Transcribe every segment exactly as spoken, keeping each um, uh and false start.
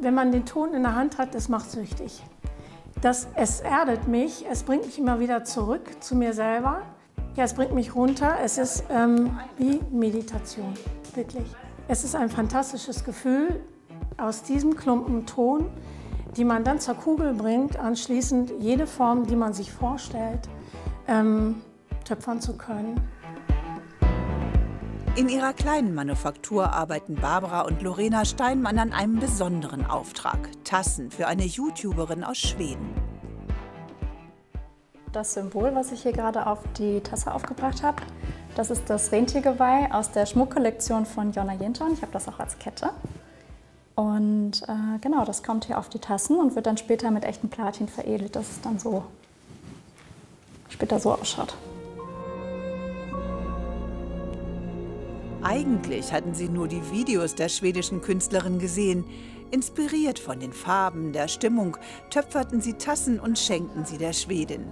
Wenn man den Ton in der Hand hat, das macht süchtig. Das, es erdet mich, es bringt mich immer wieder zurück zu mir selber. Ja, es bringt mich runter. Es ist ähm, wie Meditation, wirklich. Es ist ein fantastisches Gefühl, aus diesem Klumpen Ton, die man dann zur Kugel bringt, anschließend jede Form, die man sich vorstellt, ähm, töpfern zu können. In ihrer kleinen Manufaktur arbeiten Barbara und Lorena Steinmann an einem besonderen Auftrag. Tassen für eine YouTuberin aus Schweden. Das Symbol, was ich hier gerade auf die Tasse aufgebracht habe, das ist das Rentiergeweih aus der Schmuckkollektion von Jonna Jenton. Ich habe das auch als Kette. Und äh, genau, das kommt hier auf die Tassen und wird dann später mit echtem Platin veredelt, dass es dann so später so ausschaut. Eigentlich hatten sie nur die Videos der schwedischen Künstlerin gesehen. Inspiriert von den Farben, der Stimmung, töpferten sie Tassen und schenkten sie der Schwedin.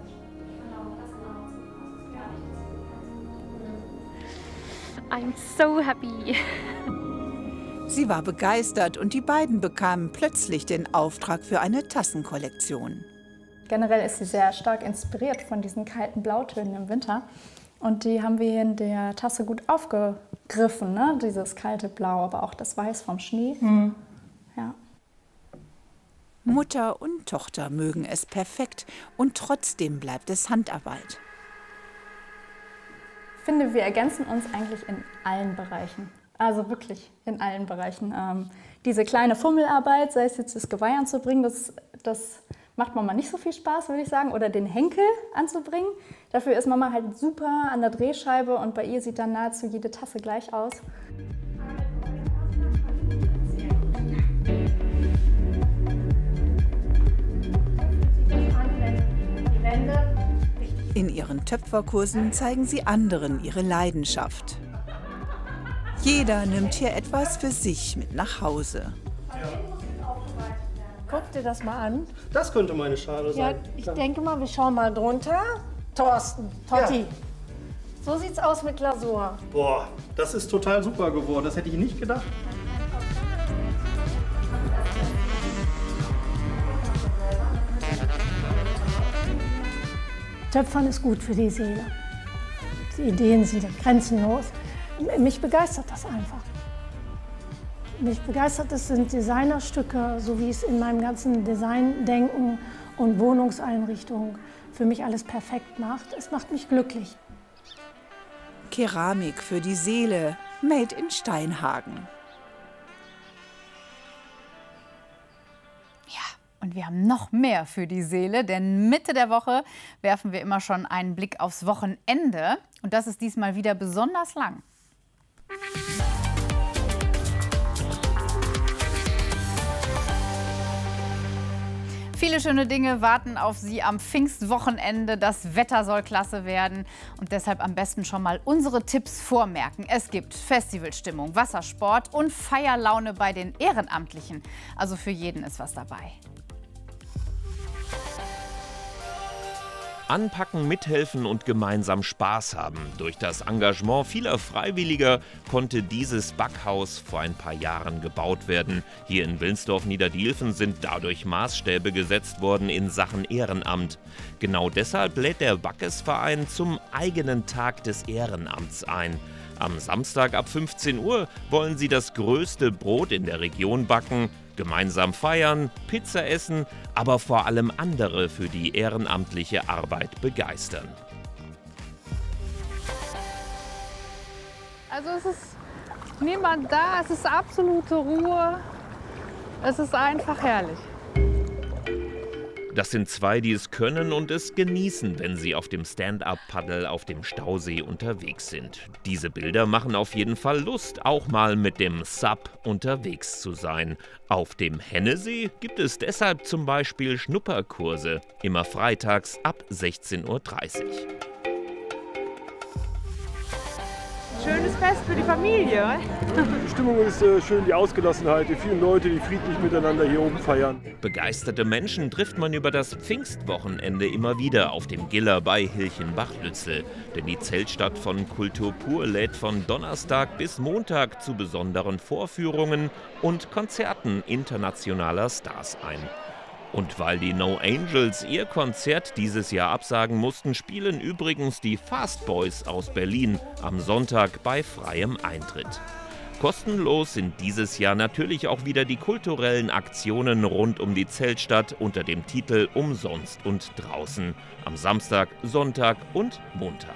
I'm so happy. Sie war begeistert und die beiden bekamen plötzlich den Auftrag für eine Tassenkollektion. Generell ist sie sehr stark inspiriert von diesen kalten Blautönen im Winter. Und die haben wir in der Tasse gut aufgegriffen, ne? Dieses kalte Blau, aber auch das Weiß vom Schnee. Mhm. Ja. Mutter und Tochter mögen es perfekt und trotzdem bleibt es Handarbeit. Ich finde, wir ergänzen uns eigentlich in allen Bereichen. Also wirklich in allen Bereichen. Ähm, diese kleine Fummelarbeit, sei es jetzt das Geweih anzubringen, das, das macht Mama nicht so viel Spaß, würde ich sagen. Oder den Henkel anzubringen. Dafür ist Mama halt super an der Drehscheibe und bei ihr sieht dann nahezu jede Tasse gleich aus. In ihren Töpferkursen zeigen sie anderen ihre Leidenschaft. Jeder nimmt hier etwas für sich mit nach Hause. Guck dir das mal an. Das könnte meine Schale Ja, sein. ich Klar. denke mal, wir schauen mal drunter. Thorsten, Totti. Ja. So sieht's aus mit Glasur. Boah, das ist total super geworden. Das hätte ich nicht gedacht. Töpfern ist gut für die Seele. Die Ideen sind grenzenlos. Mich begeistert das einfach. Mich begeistert, das sind Designerstücke, so wie es in meinem ganzen Designdenken und Wohnungseinrichtung für mich alles perfekt macht. Es macht mich glücklich. Keramik für die Seele, made in Steinhagen. Und wir haben noch mehr für die Seele, denn Mitte der Woche werfen wir immer schon einen Blick aufs Wochenende. Und das ist diesmal wieder besonders lang. Viele schöne Dinge warten auf Sie am Pfingstwochenende. Das Wetter soll klasse werden und deshalb am besten schon mal unsere Tipps vormerken. Es gibt Festivalstimmung, Wassersport und Feierlaune bei den Ehrenamtlichen. Also für jeden ist was dabei. Anpacken, mithelfen und gemeinsam Spaß haben. Durch das Engagement vieler Freiwilliger konnte dieses Backhaus vor ein paar Jahren gebaut werden. Hier in Wilnsdorf-Niederdielfen sind dadurch Maßstäbe gesetzt worden in Sachen Ehrenamt. Genau deshalb lädt der Backesverein zum eigenen Tag des Ehrenamts ein. Am Samstag ab fünfzehn Uhr wollen sie das größte Brot in der Region backen, gemeinsam feiern, Pizza essen, aber vor allem andere für die ehrenamtliche Arbeit begeistern. Also es ist niemand da, es ist absolute Ruhe, es ist einfach herrlich. Das sind zwei, die es können und es genießen, wenn sie auf dem Stand-up-Paddel auf dem Stausee unterwegs sind. Diese Bilder machen auf jeden Fall Lust, auch mal mit dem Sub unterwegs zu sein. Auf dem Hennesee gibt es deshalb zum Beispiel Schnupperkurse, immer freitags ab sechzehn Uhr dreißig. schönes Fest für die Familie. Die Stimmung ist äh, schön, die Ausgelassenheit, die vielen Leute, die friedlich miteinander hier oben feiern. Begeisterte Menschen trifft man über das Pfingstwochenende immer wieder auf dem Giller bei Hilchenbach-Lützel. Denn die Zeltstadt von Kultur pur lädt von Donnerstag bis Montag zu besonderen Vorführungen und Konzerten internationaler Stars ein. Und weil die No Angels ihr Konzert dieses Jahr absagen mussten, spielen übrigens die Fast Boys aus Berlin am Sonntag bei freiem Eintritt. Kostenlos sind dieses Jahr natürlich auch wieder die kulturellen Aktionen rund um die Zeltstadt unter dem Titel Umsonst und draußen am Samstag, Sonntag und Montag.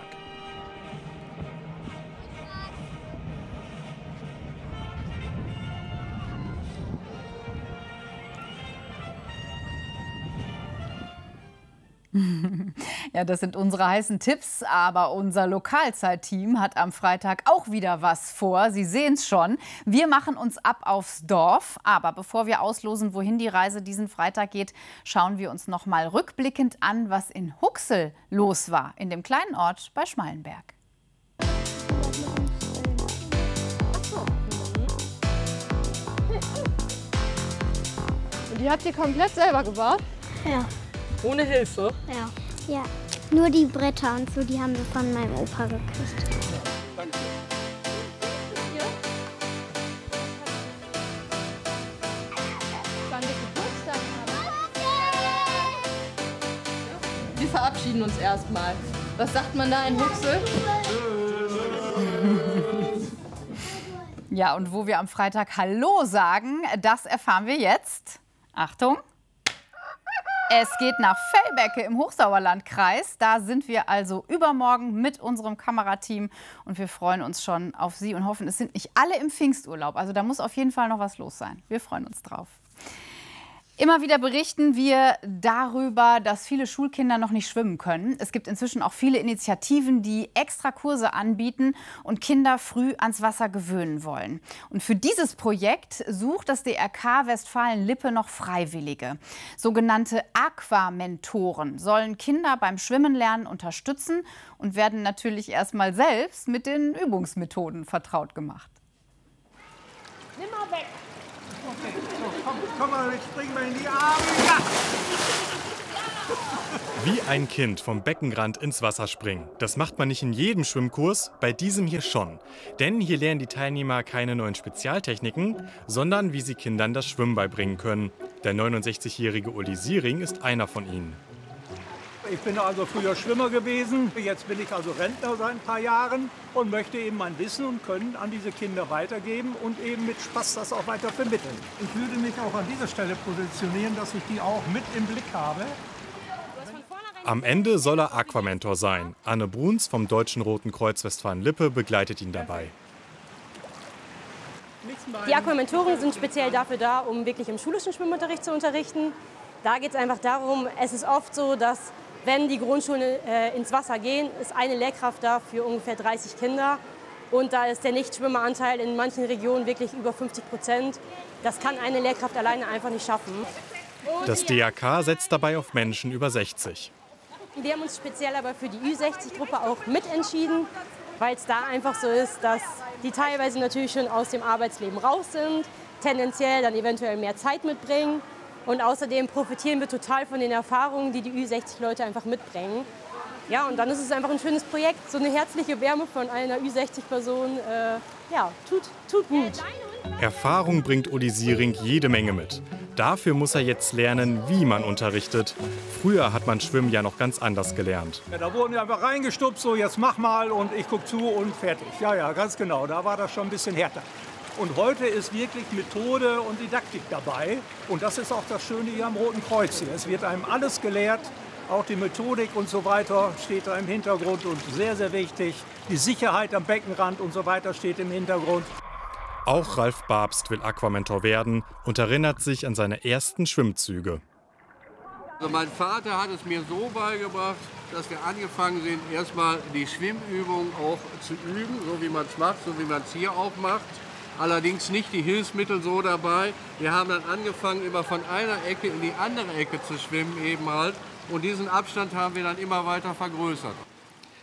Ja, das sind unsere heißen Tipps, aber unser Lokalzeitteam hat am Freitag auch wieder was vor. Sie sehen es schon. Wir machen uns ab aufs Dorf, aber bevor wir auslosen, wohin die Reise diesen Freitag geht, schauen wir uns noch mal rückblickend an, was in Huxel los war, in dem kleinen Ort bei Schmallenberg. Und die habt ihr komplett selber gebaut? Ja. Ohne Hilfe? Ja. Ja. Nur die Bretter und so, die haben wir von meinem Opa gekriegt. Danke. Wir verabschieden uns erstmal. Was sagt man da in Huxel? Ja, und wo wir am Freitag Hallo sagen, das erfahren wir jetzt. Achtung! Es geht nach Fellbecke im Hochsauerlandkreis. Da sind wir also übermorgen mit unserem Kamerateam und wir freuen uns schon auf Sie und hoffen, es sind nicht alle im Pfingsturlaub. Also da muss auf jeden Fall noch was los sein. Wir freuen uns drauf. Immer wieder berichten wir darüber, dass viele Schulkinder noch nicht schwimmen können. Es gibt inzwischen auch viele Initiativen, die extra Kurse anbieten und Kinder früh ans Wasser gewöhnen wollen. Und für dieses Projekt sucht das D R K Westfalen-Lippe noch Freiwillige. Sogenannte Aquamentoren sollen Kinder beim Schwimmen lernen unterstützen und werden natürlich erst mal selbst mit den Übungsmethoden vertraut gemacht. Nimm mal weg! Okay, so, komm, komm mal, jetzt springen wir in die Arme. Ja. Wie ein Kind vom Beckenrand ins Wasser springen. Das macht man nicht in jedem Schwimmkurs, bei diesem hier schon. Denn hier lernen die Teilnehmer keine neuen Spezialtechniken, sondern wie sie Kindern das Schwimmen beibringen können. Der neunundsechzigjährige Uli Siering ist einer von ihnen. Ich bin also früher Schwimmer gewesen, jetzt bin ich also Rentner seit ein paar Jahren und möchte eben mein Wissen und Können an diese Kinder weitergeben und eben mit Spaß das auch weiter vermitteln. Ich würde mich auch an dieser Stelle positionieren, dass ich die auch mit im Blick habe. Am Ende soll er Aquamentor sein. Anne Bruns vom Deutschen Roten Kreuz Westfalen-Lippe begleitet ihn dabei. Die Aquamentoren sind speziell dafür da, um wirklich im schulischen Schwimmunterricht zu unterrichten. Da geht es einfach darum, es ist oft so, dass wenn die Grundschulen äh, ins Wasser gehen, ist eine Lehrkraft da für ungefähr dreißig Kinder. Und da ist der Nichtschwimmeranteil in manchen Regionen wirklich über fünfzig Prozent. Das kann eine Lehrkraft alleine einfach nicht schaffen. Das D R K setzt dabei auf Menschen über sechzig. Wir haben uns speziell aber für die Ü sechzig Gruppe auch mitentschieden, weil es da einfach so ist, dass die teilweise natürlich schon aus dem Arbeitsleben raus sind, tendenziell dann eventuell mehr Zeit mitbringen. Und außerdem profitieren wir total von den Erfahrungen, die die Ü sechzig Leute einfach mitbringen. Ja, und dann ist es einfach ein schönes Projekt. So eine herzliche Wärme von einer Ü sechzig Person, äh, ja, tut, tut gut. Erfahrung bringt Uli Siering jede Menge mit. Dafür muss er jetzt lernen, wie man unterrichtet. Früher hat man Schwimmen ja noch ganz anders gelernt. Ja, da wurden wir einfach reingestupst, so jetzt mach mal und ich guck zu und fertig. Ja, ja, ganz genau, da war das schon ein bisschen härter. Und heute ist wirklich Methode und Didaktik dabei. Und das ist auch das Schöne hier am Roten Kreuz hier. Es wird einem alles gelehrt, auch die Methodik und so weiter steht da im Hintergrund und sehr, sehr wichtig. Die Sicherheit am Beckenrand und so weiter steht im Hintergrund. Auch Ralf Babst will Aquamentor werden und erinnert sich an seine ersten Schwimmzüge. Also mein Vater hat es mir so beigebracht, dass wir angefangen sind, erstmal die Schwimmübung auch zu üben, so wie man es macht, so wie man es hier auch macht. Allerdings nicht die Hilfsmittel so dabei. Wir haben dann angefangen, immer von einer Ecke in die andere Ecke zu schwimmen eben halt. Und diesen Abstand haben wir dann immer weiter vergrößert.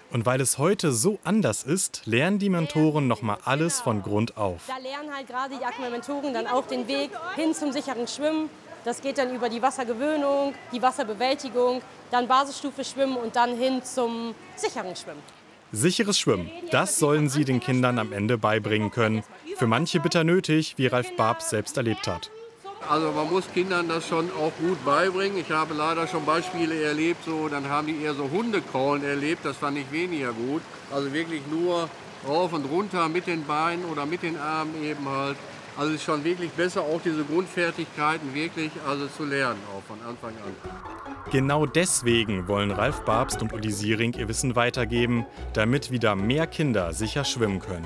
Und weil es heute so anders ist, lernen die Mentoren nochmal alles von Grund auf. Da lernen halt gerade die Aquamentoren dann auch den Weg hin zum sicheren Schwimmen. Das geht dann über die Wassergewöhnung, die Wasserbewältigung, dann Basisstufe Schwimmen und dann hin zum sicheren Schwimmen. Sicheres Schwimmen, das sollen sie den Kindern am Ende beibringen können. Für manche bitter nötig, wie Ralf Babs selbst erlebt hat. Also man muss Kindern das schon auch gut beibringen. Ich habe leider schon Beispiele erlebt, so, dann haben die eher so Hundekraulen erlebt, das fand ich weniger gut. Also wirklich nur rauf und runter mit den Beinen oder mit den Armen eben halt. Also es ist schon wirklich besser, auch diese Grundfertigkeiten wirklich also zu lernen, auch von Anfang an. Genau deswegen wollen Ralf Babst und Uli Siering ihr Wissen weitergeben, damit wieder mehr Kinder sicher schwimmen können.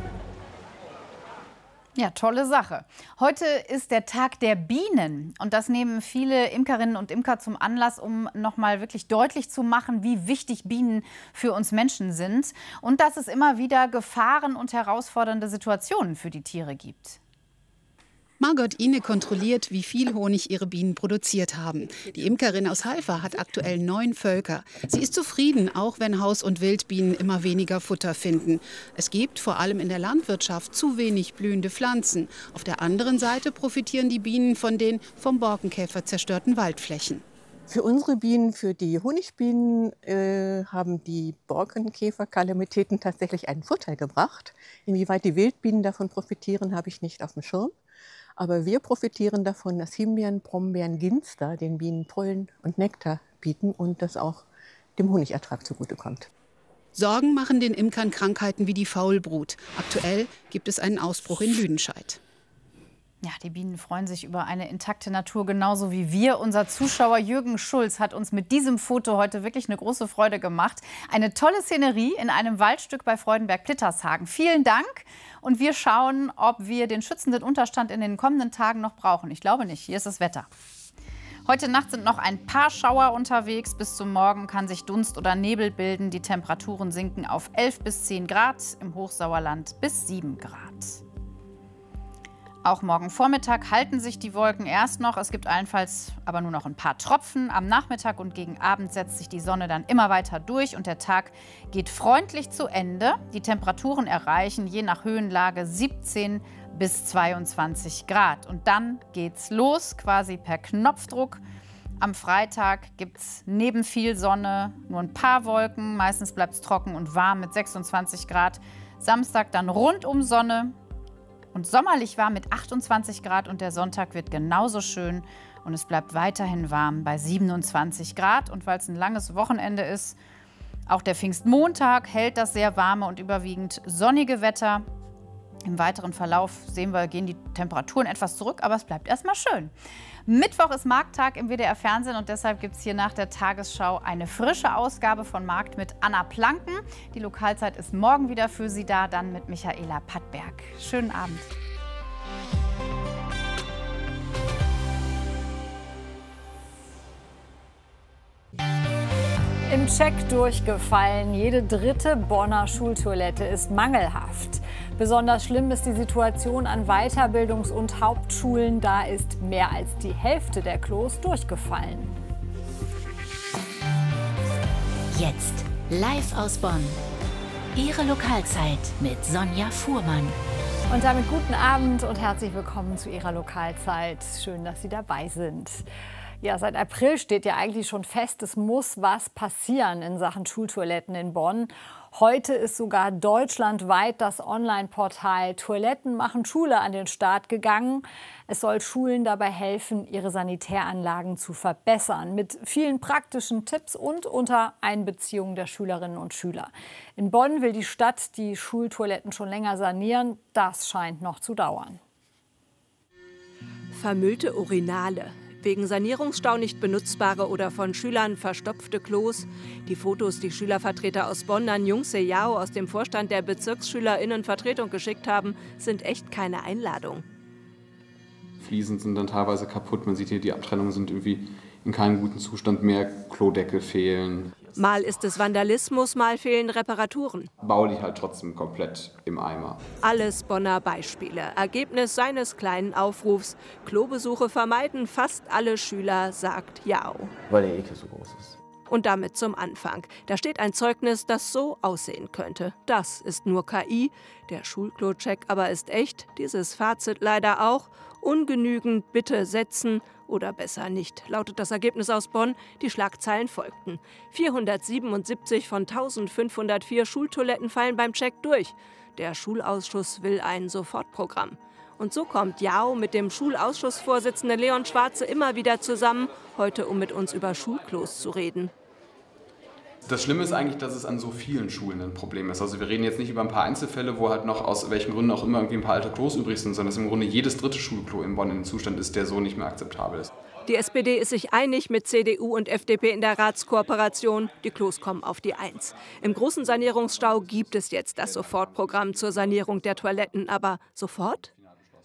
Ja, tolle Sache. Heute ist der Tag der Bienen und das nehmen viele Imkerinnen und Imker zum Anlass, um noch mal wirklich deutlich zu machen, wie wichtig Bienen für uns Menschen sind und dass es immer wieder Gefahren und herausfordernde Situationen für die Tiere gibt. Margot Ine kontrolliert, wie viel Honig ihre Bienen produziert haben. Die Imkerin aus Halver hat aktuell neun Völker. Sie ist zufrieden, auch wenn Haus- und Wildbienen immer weniger Futter finden. Es gibt vor allem in der Landwirtschaft zu wenig blühende Pflanzen. Auf der anderen Seite profitieren die Bienen von den vom Borkenkäfer zerstörten Waldflächen. Für unsere Bienen, für die Honigbienen, äh, haben die Borkenkäferkalamitäten tatsächlich einen Vorteil gebracht. Inwieweit die Wildbienen davon profitieren, habe ich nicht auf dem Schirm. Aber wir profitieren davon, dass Himbeeren, Brombeeren, Ginster den Bienen Pollen und Nektar bieten und das auch dem Honigertrag zugutekommt. Sorgen machen den Imkern Krankheiten wie die Faulbrut. Aktuell gibt es einen Ausbruch in Lüdenscheid. Ja, die Bienen freuen sich über eine intakte Natur, genauso wie wir. Unser Zuschauer Jürgen Schulz hat uns mit diesem Foto heute wirklich eine große Freude gemacht. Eine tolle Szenerie in einem Waldstück bei Freudenberg-Plittershagen. Vielen Dank. Und wir schauen, ob wir den schützenden Unterstand in den kommenden Tagen noch brauchen. Ich glaube nicht. Hier ist das Wetter. Heute Nacht sind noch ein paar Schauer unterwegs. Bis zum Morgen kann sich Dunst oder Nebel bilden. Die Temperaturen sinken auf elf bis zehn Grad, im Hochsauerland bis sieben Grad. Auch morgen Vormittag halten sich die Wolken erst noch. Es gibt allenfalls aber nur noch ein paar Tropfen. Am Nachmittag und gegen Abend setzt sich die Sonne dann immer weiter durch und der Tag geht freundlich zu Ende. Die Temperaturen erreichen je nach Höhenlage siebzehn bis zweiundzwanzig Grad. Und dann geht's los, quasi per Knopfdruck. Am Freitag gibt es neben viel Sonne nur ein paar Wolken. Meistens bleibt es trocken und warm mit sechsundzwanzig Grad. Samstag dann rundum Sonne. Und sommerlich warm mit achtundzwanzig Grad und der Sonntag wird genauso schön und es bleibt weiterhin warm bei siebenundzwanzig Grad. Und weil es ein langes Wochenende ist, auch der Pfingstmontag hält das sehr warme und überwiegend sonnige Wetter. Im weiteren Verlauf sehen wir, gehen die Temperaturen etwas zurück, aber es bleibt erstmal schön. Mittwoch ist Markttag im W D R-Fernsehen und deshalb gibt es hier nach der Tagesschau eine frische Ausgabe von Markt mit Anna Planken. Die Lokalzeit ist morgen wieder für Sie da, dann mit Michaela Pattberg. Schönen Abend. Im Check durchgefallen. Jede dritte Bonner Schultoilette ist mangelhaft. Besonders schlimm ist die Situation an Weiterbildungs- und Hauptschulen. Da ist mehr als die Hälfte der Klos durchgefallen. Jetzt live aus Bonn. Ihre Lokalzeit mit Sonja Fuhrmann. Und damit guten Abend und herzlich willkommen zu Ihrer Lokalzeit. Schön, dass Sie dabei sind. Ja, seit April steht ja eigentlich schon fest, es muss was passieren in Sachen Schultoiletten in Bonn. Heute ist sogar deutschlandweit das Online-Portal Toiletten machen Schule an den Start gegangen. Es soll Schulen dabei helfen, ihre Sanitäranlagen zu verbessern, mit vielen praktischen Tipps und unter Einbeziehung der Schülerinnen und Schüler. In Bonn will die Stadt die Schultoiletten schon länger sanieren. Das scheint noch zu dauern. Vermüllte Urinale. Wegen Sanierungsstau nicht benutzbare oder von Schülern verstopfte Klos. Die Fotos, die Schülervertreter aus Bonn an Jungse Yao aus dem Vorstand der BezirksschülerInnenvertretung geschickt haben, sind echt keine Einladung. Fliesen sind dann teilweise kaputt. Man sieht hier, die Abtrennungen sind irgendwie in keinem guten Zustand mehr. Klodeckel fehlen. Mal ist es Vandalismus, mal fehlen Reparaturen. Bau die halt trotzdem komplett im Eimer. Alles Bonner Beispiele. Ergebnis seines kleinen Aufrufs. Klobesuche vermeiden fast alle Schüler, sagt Yao. Weil der Ekel so groß ist. Und damit zum Anfang. Da steht ein Zeugnis, das so aussehen könnte. Das ist nur K I. Der Schulklo-Check aber ist echt. Dieses Fazit leider auch. Ungenügend, bitte setzen. Oder besser nicht, lautet das Ergebnis aus Bonn. Die Schlagzeilen folgten. vierhundertsiebenundsiebzig von eintausendfünfhundertvier Schultoiletten fallen beim Check durch. Der Schulausschuss will ein Sofortprogramm. Und so kommt Jao mit dem Schulausschussvorsitzenden Leon Schwarze immer wieder zusammen, heute um mit uns über Schulklos zu reden. Das Schlimme ist eigentlich, dass es an so vielen Schulen ein Problem ist. Also wir reden jetzt nicht über ein paar Einzelfälle, wo halt noch aus welchen Gründen auch immer irgendwie ein paar alte Klos übrig sind, sondern dass im Grunde jedes dritte Schulklo in Bonn in einem Zustand ist, der so nicht mehr akzeptabel ist. Die S P D ist sich einig mit C D U und F D P in der Ratskooperation. Die Klos kommen auf die Eins. Im großen Sanierungsstau gibt es jetzt das Sofortprogramm zur Sanierung der Toiletten. Aber sofort?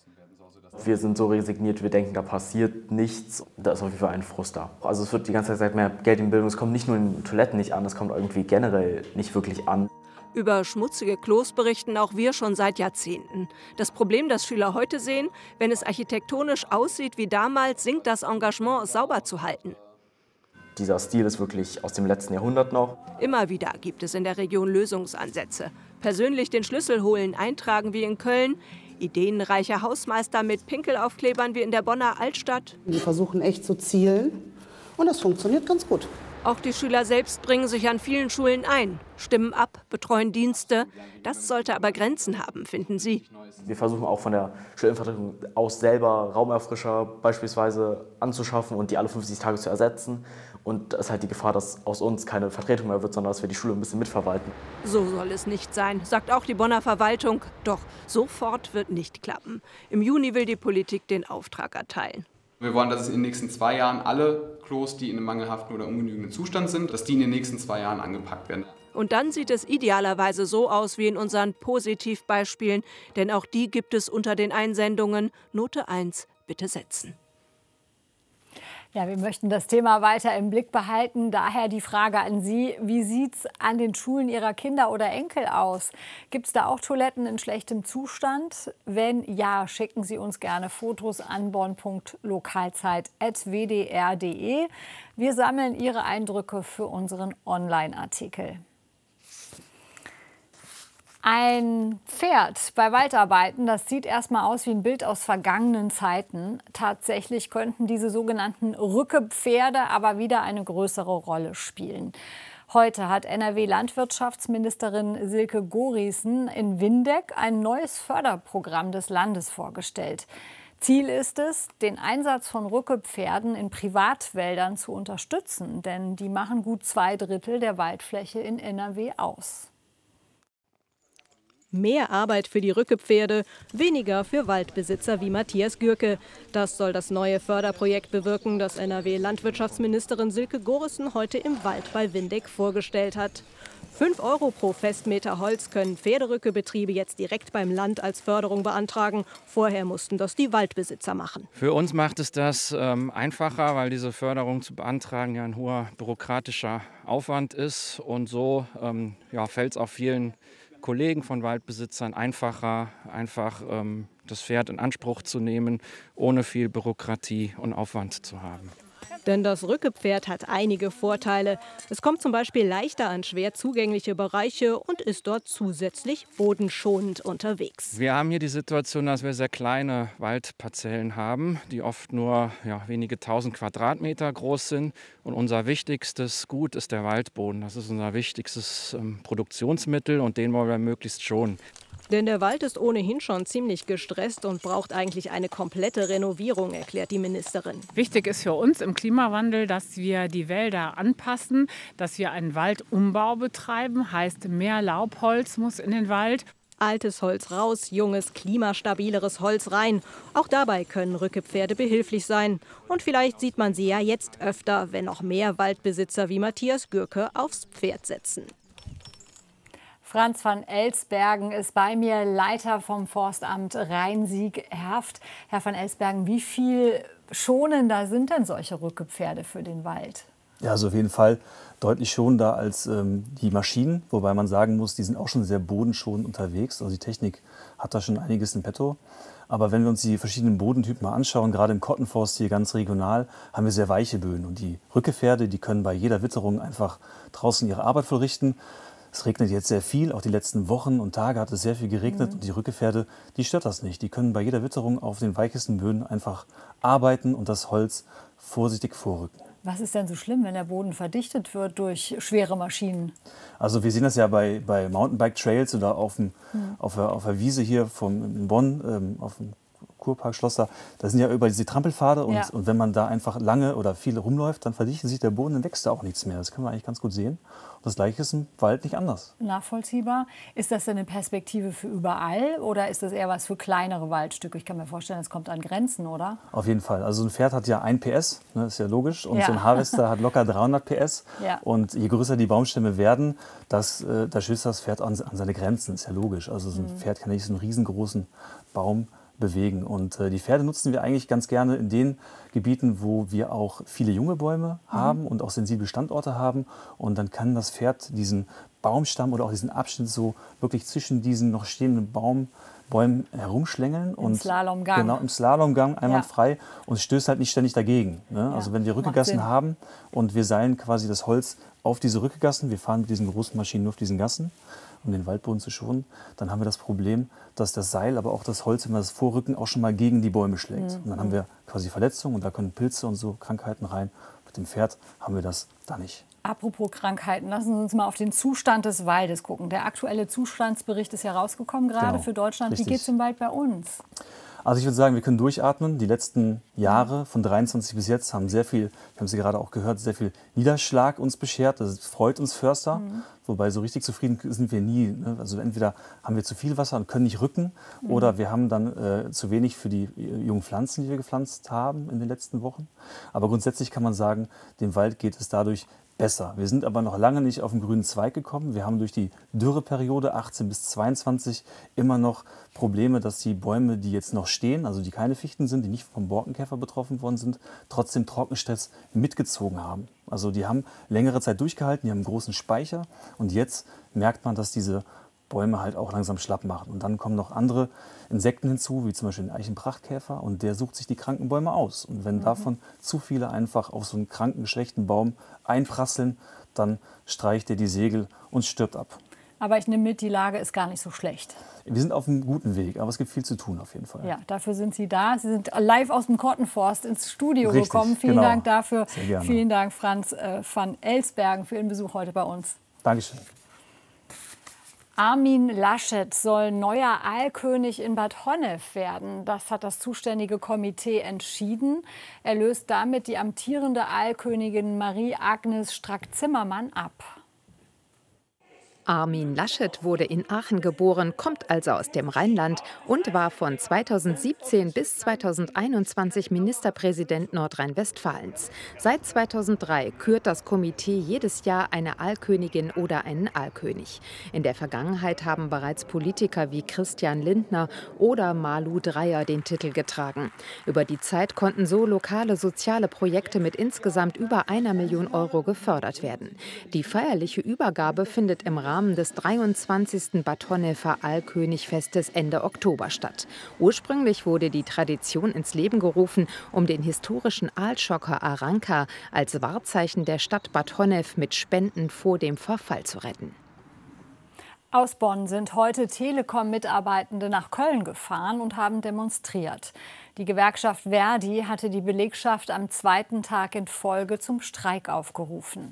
Wir sind so resigniert, wir denken, da passiert nichts. Da ist auf jeden Fall ein Frust da. Also es wird die ganze Zeit gesagt, mehr Geld in Bildung. Es kommt nicht nur in Toiletten nicht an, es kommt irgendwie generell nicht wirklich an. Über schmutzige Klos berichten auch wir schon seit Jahrzehnten. Das Problem, das Schüler heute sehen, wenn es architektonisch aussieht wie damals, sinkt das Engagement, es sauber zu halten. Dieser Stil ist wirklich aus dem letzten Jahrhundert noch. Immer wieder gibt es in der Region Lösungsansätze. Persönlich den Schlüssel holen, eintragen wie in Köln. Ideenreiche Hausmeister mit Pinkelaufklebern wie in der Bonner Altstadt. Wir versuchen echt zu zielen und das funktioniert ganz gut. Auch die Schüler selbst bringen sich an vielen Schulen ein, stimmen ab, betreuen Dienste. Das sollte aber Grenzen haben, finden Sie. Wir versuchen auch von der Schulinvertretung aus selber Raumerfrischer beispielsweise anzuschaffen und die alle fünfzig Tage zu ersetzen. Und es ist halt die Gefahr, dass aus uns keine Vertretung mehr wird, sondern dass wir die Schule ein bisschen mitverwalten. So soll es nicht sein, sagt auch die Bonner Verwaltung. Doch sofort wird nicht klappen. Im Juni will die Politik den Auftrag erteilen. Wir wollen, dass es in den nächsten zwei Jahren alle Klos, die in einem mangelhaften oder ungenügenden Zustand sind, dass die in den nächsten zwei Jahren angepackt werden. Und dann sieht es idealerweise so aus wie in unseren Positivbeispielen, denn auch die gibt es unter den Einsendungen. Note eins, bitte setzen. Ja, wir möchten das Thema weiter im Blick behalten. Daher die Frage an Sie, wie sieht es an den Schulen Ihrer Kinder oder Enkel aus? Gibt es da auch Toiletten in schlechtem Zustand? Wenn ja, schicken Sie uns gerne Fotos an bonn punkt lokalzeit at w d r punkt d e. Wir sammeln Ihre Eindrücke für unseren Online-Artikel. Ein Pferd bei Waldarbeiten, das sieht erstmal aus wie ein Bild aus vergangenen Zeiten. Tatsächlich könnten diese sogenannten Rückepferde aber wieder eine größere Rolle spielen. Heute hat N R W-Landwirtschaftsministerin Silke Gorissen in Windeck ein neues Förderprogramm des Landes vorgestellt. Ziel ist es, den Einsatz von Rückepferden in Privatwäldern zu unterstützen, denn die machen gut zwei Drittel der Waldfläche in N R W aus. Mehr Arbeit für die Rückepferde, weniger für Waldbesitzer wie Matthias Gürke. Das soll das neue Förderprojekt bewirken, das N R W-Landwirtschaftsministerin Silke Gorissen heute im Wald bei Windeck vorgestellt hat. Fünf Euro pro Festmeter Holz können Pferderückebetriebe jetzt direkt beim Land als Förderung beantragen. Vorher mussten das die Waldbesitzer machen. Für uns macht es das ähm, einfacher, weil diese Förderung zu beantragen ja ein hoher bürokratischer Aufwand ist. Und so ähm, ja, fällt es auch vielen Kollegen von Waldbesitzern einfacher, einfach ähm, das Pferd in Anspruch zu nehmen, ohne viel Bürokratie und Aufwand zu haben. Denn das Rückepferd hat einige Vorteile. Es kommt zum Beispiel leichter an schwer zugängliche Bereiche und ist dort zusätzlich bodenschonend unterwegs. Wir haben hier die Situation, dass wir sehr kleine Waldparzellen haben, die oft nur ja, wenige tausend Quadratmeter groß sind. Und unser wichtigstes Gut ist der Waldboden. Das ist unser wichtigstes ähm, Produktionsmittel und den wollen wir möglichst schonen. Denn der Wald ist ohnehin schon ziemlich gestresst und braucht eigentlich eine komplette Renovierung, erklärt die Ministerin. Wichtig ist für uns im Klimawandel, dass wir die Wälder anpassen, dass wir einen Waldumbau betreiben, heißt mehr Laubholz muss in den Wald. Altes Holz raus, junges, klimastabileres Holz rein. Auch dabei können Rückepferde behilflich sein. Und vielleicht sieht man sie ja jetzt öfter, wenn noch mehr Waldbesitzer wie Matthias Gürke aufs Pferd setzen. Franz van Elsbergen ist bei mir, Leiter vom Forstamt Rhein-Sieg-Erft. Herr van Elsbergen, wie viel schonender sind denn solche Rückepferde für den Wald? Ja, also auf jeden Fall deutlich schonender als ähm, die Maschinen, wobei man sagen muss, die sind auch schon sehr bodenschonend unterwegs. Also die Technik hat da schon einiges in petto. Aber wenn wir uns die verschiedenen Bodentypen mal anschauen, gerade im Kottenforst hier ganz regional, haben wir sehr weiche Böden. Und die Rückgefährde, die können bei jeder Witterung einfach draußen ihre Arbeit vollrichten. Es regnet jetzt sehr viel, auch die letzten Wochen und Tage hat es sehr viel geregnet. Mhm. Und die Rückgefährde, die stört das nicht. Die können bei jeder Witterung auf den weichesten Böden einfach arbeiten und das Holz vorsichtig vorrücken. Was ist denn so schlimm, wenn der Boden verdichtet wird durch schwere Maschinen? Also wir sehen das ja bei, bei Mountainbike-Trails oder auf, dem, mhm. auf, der, auf der Wiese hier vom, in Bonn, ähm, auf dem Kurpark Schloss da, da sind ja über diese Trampelpfade und, ja. und wenn man da einfach lange oder viel rumläuft, dann verdichtet sich der Boden, dann wächst da auch nichts mehr. Das kann man eigentlich ganz gut sehen. Und das Gleiche ist im Wald nicht anders. Nachvollziehbar. Ist das denn eine Perspektive für überall oder ist das eher was für kleinere Waldstücke? Ich kann mir vorstellen, es kommt an Grenzen, oder? Auf jeden Fall. Also ein Pferd hat ja ein P S, ne, ist ja logisch. Und ja. so ein Harvester hat locker dreihundert P S. Ja. Und je größer die Baumstämme werden, das, äh, da stößt das Pferd an, an seine Grenzen, ist ja logisch. Also so ein mhm. Pferd kann nicht so einen riesengroßen Baum bewegen. Und äh, die Pferde nutzen wir eigentlich ganz gerne in den Gebieten, wo wir auch viele junge Bäume mhm. haben und auch sensible Standorte haben. Und dann kann das Pferd diesen Baumstamm oder auch diesen Abschnitt so wirklich zwischen diesen noch stehenden Baum, Bäumen herumschlängeln. Im und Slalomgang. Genau, im Slalomgang einwandfrei ja. und stößt halt nicht ständig dagegen. Ne? Ja. Also wenn wir Rückegassen haben und wir seilen quasi das Holz auf diese Rückegassen, wir fahren mit diesen großen Maschinen nur auf diesen Gassen, um den Waldboden zu schonen, dann haben wir das Problem, dass das Seil, aber auch das Holz, wenn wir das vorrücken, auch schon mal gegen die Bäume schlägt. Mhm. Und dann haben wir quasi Verletzungen und da können Pilze und so Krankheiten rein. Mit dem Pferd haben wir das da nicht. Apropos Krankheiten, lassen Sie uns mal auf den Zustand des Waldes gucken. Der aktuelle Zustandsbericht ist ja rausgekommen, gerade genau. für Deutschland. Richtig. Wie geht es dem Wald bei uns? Also ich würde sagen, wir können durchatmen. Die letzten Jahre von dreiundzwanzig bis jetzt haben sehr viel, wir haben Sie gerade auch gehört, sehr viel Niederschlag uns beschert. Das freut uns Förster. Mhm. Wobei so richtig zufrieden sind wir nie. Ne? Also entweder haben wir zu viel Wasser und können nicht rücken mhm. oder wir haben dann äh, zu wenig für die jungen Pflanzen, die wir gepflanzt haben in den letzten Wochen. Aber grundsätzlich kann man sagen, dem Wald geht es dadurch besser. Wir sind aber noch lange nicht auf den grünen Zweig gekommen. Wir haben durch die Dürreperiode achtzehn bis zweiundzwanzig immer noch Probleme, dass die Bäume, die jetzt noch stehen, also die keine Fichten sind, die nicht vom Borkenkäfer betroffen worden sind, trotzdem Trockenstress mitgezogen haben. Also die haben längere Zeit durchgehalten, die haben einen großen Speicher und jetzt merkt man, dass diese Bäume halt auch langsam schlapp machen. Und dann kommen noch andere Insekten hinzu, wie zum Beispiel den Eichenprachtkäfer und der sucht sich die kranken Bäume aus. Und wenn mhm. davon zu viele einfach auf so einen kranken, schlechten Baum einprasseln, dann streicht er die Segel und stirbt ab. Aber ich nehme mit, die Lage ist gar nicht so schlecht. Wir sind auf einem guten Weg, aber es gibt viel zu tun auf jeden Fall. Ja, dafür sind Sie da. Sie sind live aus dem Kottenforst ins Studio Richtig, gekommen. Vielen genau. Dank dafür. Sehr gerne. Vielen Dank, Franz äh, van Elsbergen, für Ihren Besuch heute bei uns. Dankeschön. Armin Laschet soll neuer Aalkönig in Bad Honnef werden. Das hat das zuständige Komitee entschieden. Er löst damit die amtierende Aalkönigin Marie-Agnes Strack-Zimmermann ab. Armin Laschet wurde in Aachen geboren, kommt also aus dem Rheinland und war von zweitausendsiebzehn bis zweitausendeinundzwanzig Ministerpräsident Nordrhein-Westfalens. Seit zweitausenddrei kürt das Komitee jedes Jahr eine Aalkönigin oder einen Aalkönig. In der Vergangenheit haben bereits Politiker wie Christian Lindner oder Malu Dreyer den Titel getragen. Über die Zeit konnten so lokale soziale Projekte mit insgesamt über einer Million Euro gefördert werden. Die feierliche Übergabe findet im Rahmen des dreiundzwanzigsten Bad Honnefer Aalkönigfestes Ende Oktober statt. Ursprünglich wurde die Tradition ins Leben gerufen, um den historischen Aalschocker Aranka als Wahrzeichen der Stadt Bad Honnef mit Spenden vor dem Verfall zu retten. Aus Bonn sind heute Telekom-Mitarbeitende nach Köln gefahren und haben demonstriert. Die Gewerkschaft Verdi hatte die Belegschaft am zweiten Tag in Folge zum Streik aufgerufen.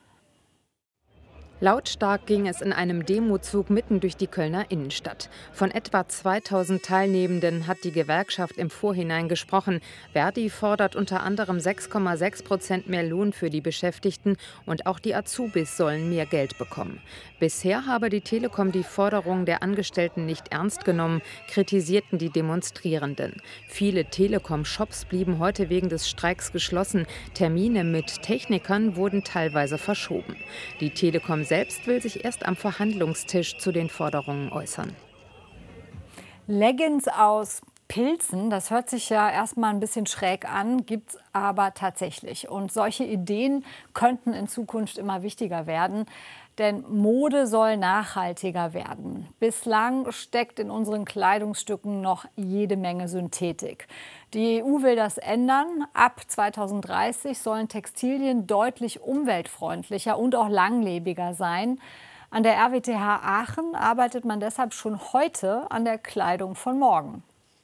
Lautstark ging es in einem Demozug mitten durch die Kölner Innenstadt. Von etwa zweitausend Teilnehmenden hat die Gewerkschaft im Vorhinein gesprochen. Verdi fordert unter anderem sechs Komma sechs Prozent mehr Lohn für die Beschäftigten und auch die Azubis sollen mehr Geld bekommen. Bisher habe die Telekom die Forderungen der Angestellten nicht ernst genommen, kritisierten die Demonstrierenden. Viele Telekom-Shops blieben heute wegen des Streiks geschlossen. Termine mit Technikern wurden teilweise verschoben. Die Telekom selbst will sich erst am Verhandlungstisch zu den Forderungen äußern. Leggings aus Pilzen, das hört sich ja erstmal ein bisschen schräg an, gibt es aber tatsächlich. Und solche Ideen könnten in Zukunft immer wichtiger werden. Denn Mode soll nachhaltiger werden. Bislang steckt in unseren Kleidungsstücken noch jede Menge Synthetik. Die E U will das ändern. Ab zweitausenddreißig sollen Textilien deutlich umweltfreundlicher und auch langlebiger sein. An der R W T H Aachen arbeitet man deshalb schon heute an der Kleidung von morgen.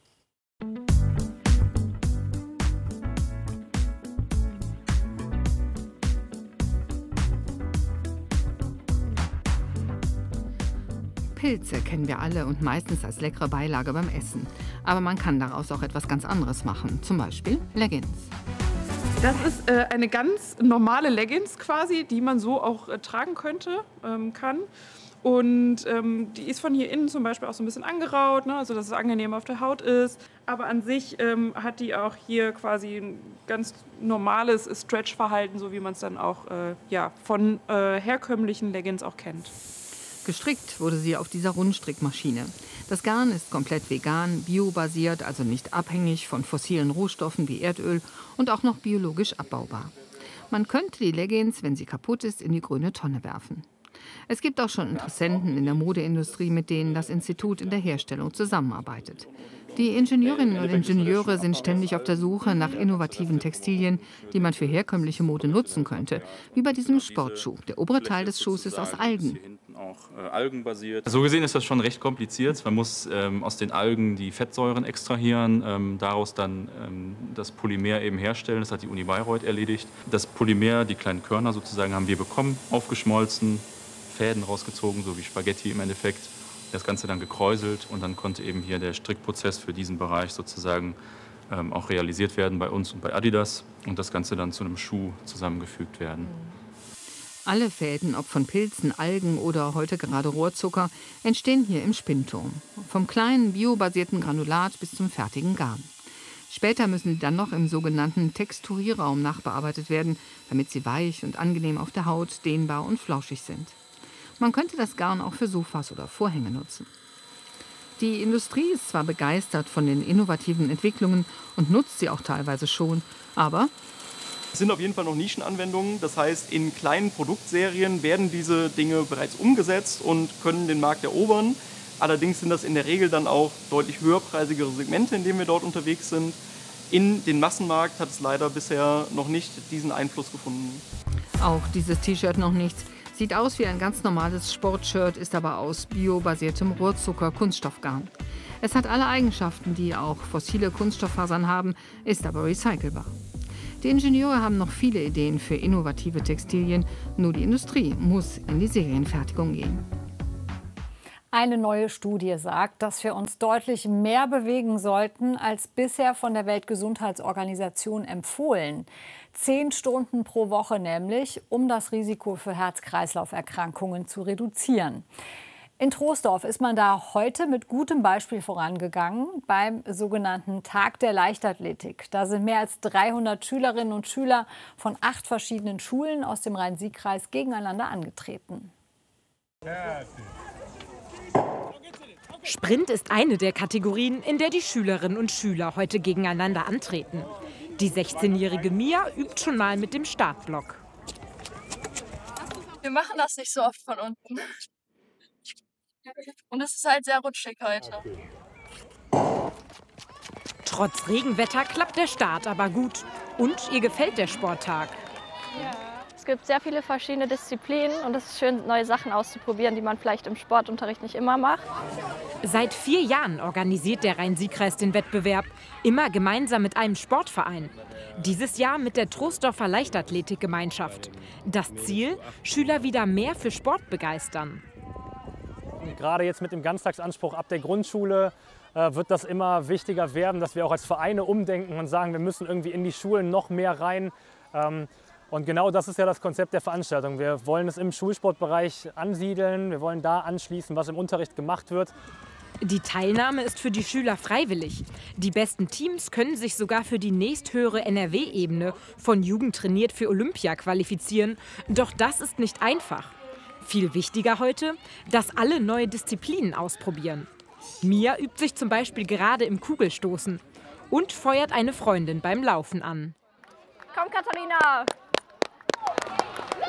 Pilze kennen wir alle und meistens als leckere Beilage beim Essen. Aber man kann daraus auch etwas ganz anderes machen, zum Beispiel Leggings. Das ist äh, eine ganz normale Leggings quasi, die man so auch äh, tragen könnte, ähm, kann. Und ähm, die ist von hier innen zum Beispiel auch so ein bisschen angeraut, ne? Also dass es angenehm auf der Haut ist. Aber an sich ähm, hat die auch hier quasi ein ganz normales Stretch-Verhalten, so wie man es dann auch äh, ja, von äh, herkömmlichen Leggings auch kennt. Gestrickt wurde sie auf dieser Rundstrickmaschine. Das Garn ist komplett vegan, biobasiert, also nicht abhängig von fossilen Rohstoffen wie Erdöl und auch noch biologisch abbaubar. Man könnte die Leggings, wenn sie kaputt ist, in die grüne Tonne werfen. Es gibt auch schon Interessenten in der Modeindustrie, mit denen das Institut in der Herstellung zusammenarbeitet. Die Ingenieurinnen und Ingenieure sind ständig auf der Suche nach innovativen Textilien, die man für herkömmliche Mode nutzen könnte, wie bei diesem Sportschuh. Der obere Teil des Schuhs ist aus Algen. Auch äh, algenbasiert. So gesehen ist das schon recht kompliziert. Man muss ähm, aus den Algen die Fettsäuren extrahieren, ähm, daraus dann ähm, das Polymer eben herstellen. Das hat die Uni Bayreuth erledigt. Das Polymer, die kleinen Körner sozusagen, haben wir bekommen, aufgeschmolzen, Fäden rausgezogen, so wie Spaghetti im Endeffekt. Das Ganze dann gekräuselt und dann konnte eben hier der Strickprozess für diesen Bereich sozusagen ähm, auch realisiert werden bei uns und bei Adidas und das Ganze dann zu einem Schuh zusammengefügt werden. Alle Fäden, ob von Pilzen, Algen oder heute gerade Rohrzucker, entstehen hier im Spinnturm. Vom kleinen biobasierten Granulat bis zum fertigen Garn. Später müssen sie dann noch im sogenannten Texturierraum nachbearbeitet werden, damit sie weich und angenehm auf der Haut, dehnbar und flauschig sind. Man könnte das Garn auch für Sofas oder Vorhänge nutzen. Die Industrie ist zwar begeistert von den innovativen Entwicklungen und nutzt sie auch teilweise schon, aber es sind auf jeden Fall noch Nischenanwendungen. Das heißt, in kleinen Produktserien werden diese Dinge bereits umgesetzt und können den Markt erobern. Allerdings sind das in der Regel dann auch deutlich höherpreisigere Segmente, in denen wir dort unterwegs sind. In den Massenmarkt hat es leider bisher noch nicht diesen Einfluss gefunden. Auch dieses T-Shirt noch nicht. Sieht aus wie ein ganz normales Sportshirt, ist aber aus biobasiertem Rohrzucker-Kunststoffgarn. Es hat alle Eigenschaften, die auch fossile Kunststofffasern haben, ist aber recycelbar. Die Ingenieure haben noch viele Ideen für innovative Textilien, nur die Industrie muss in die Serienfertigung gehen. Eine neue Studie sagt, dass wir uns deutlich mehr bewegen sollten, als bisher von der Weltgesundheitsorganisation empfohlen. Zehn Stunden pro Woche nämlich, um das Risiko für Herz-Kreislauf-Erkrankungen zu reduzieren. In Troisdorf ist man da heute mit gutem Beispiel vorangegangen beim sogenannten Tag der Leichtathletik. Da sind mehr als dreihundert Schülerinnen und Schüler von acht verschiedenen Schulen aus dem Rhein-Sieg-Kreis gegeneinander angetreten. Sprint ist eine der Kategorien, in der die Schülerinnen und Schüler heute gegeneinander antreten. Die sechzehnjährige Mia übt schon mal mit dem Startblock. Wir machen das nicht so oft von unten. Und es ist halt sehr rutschig heute. Trotz Regenwetter klappt der Start aber gut. Und ihr gefällt der Sporttag. Ja. Es gibt sehr viele verschiedene Disziplinen und es ist schön, neue Sachen auszuprobieren, die man vielleicht im Sportunterricht nicht immer macht. Seit vier Jahren organisiert der Rhein-Sieg-Kreis den Wettbewerb, immer gemeinsam mit einem Sportverein. Dieses Jahr mit der Troisdorfer Leichtathletikgemeinschaft. Das Ziel, Schüler wieder mehr für Sport begeistern. Und gerade jetzt mit dem Ganztagsanspruch ab der Grundschule äh, wird das immer wichtiger werden, dass wir auch als Vereine umdenken und sagen, wir müssen irgendwie in die Schulen noch mehr rein. Ähm, und genau das ist ja das Konzept der Veranstaltung. Wir wollen es im Schulsportbereich ansiedeln, wir wollen da anschließen, was im Unterricht gemacht wird. Die Teilnahme ist für die Schüler freiwillig. Die besten Teams können sich sogar für die nächsthöhere N R W-Ebene von Jugend trainiert für Olympia qualifizieren. Doch das ist nicht einfach. Viel wichtiger heute, dass alle neue Disziplinen ausprobieren. Mia übt sich zum Beispiel gerade im Kugelstoßen und feuert eine Freundin beim Laufen an. Komm, Katharina!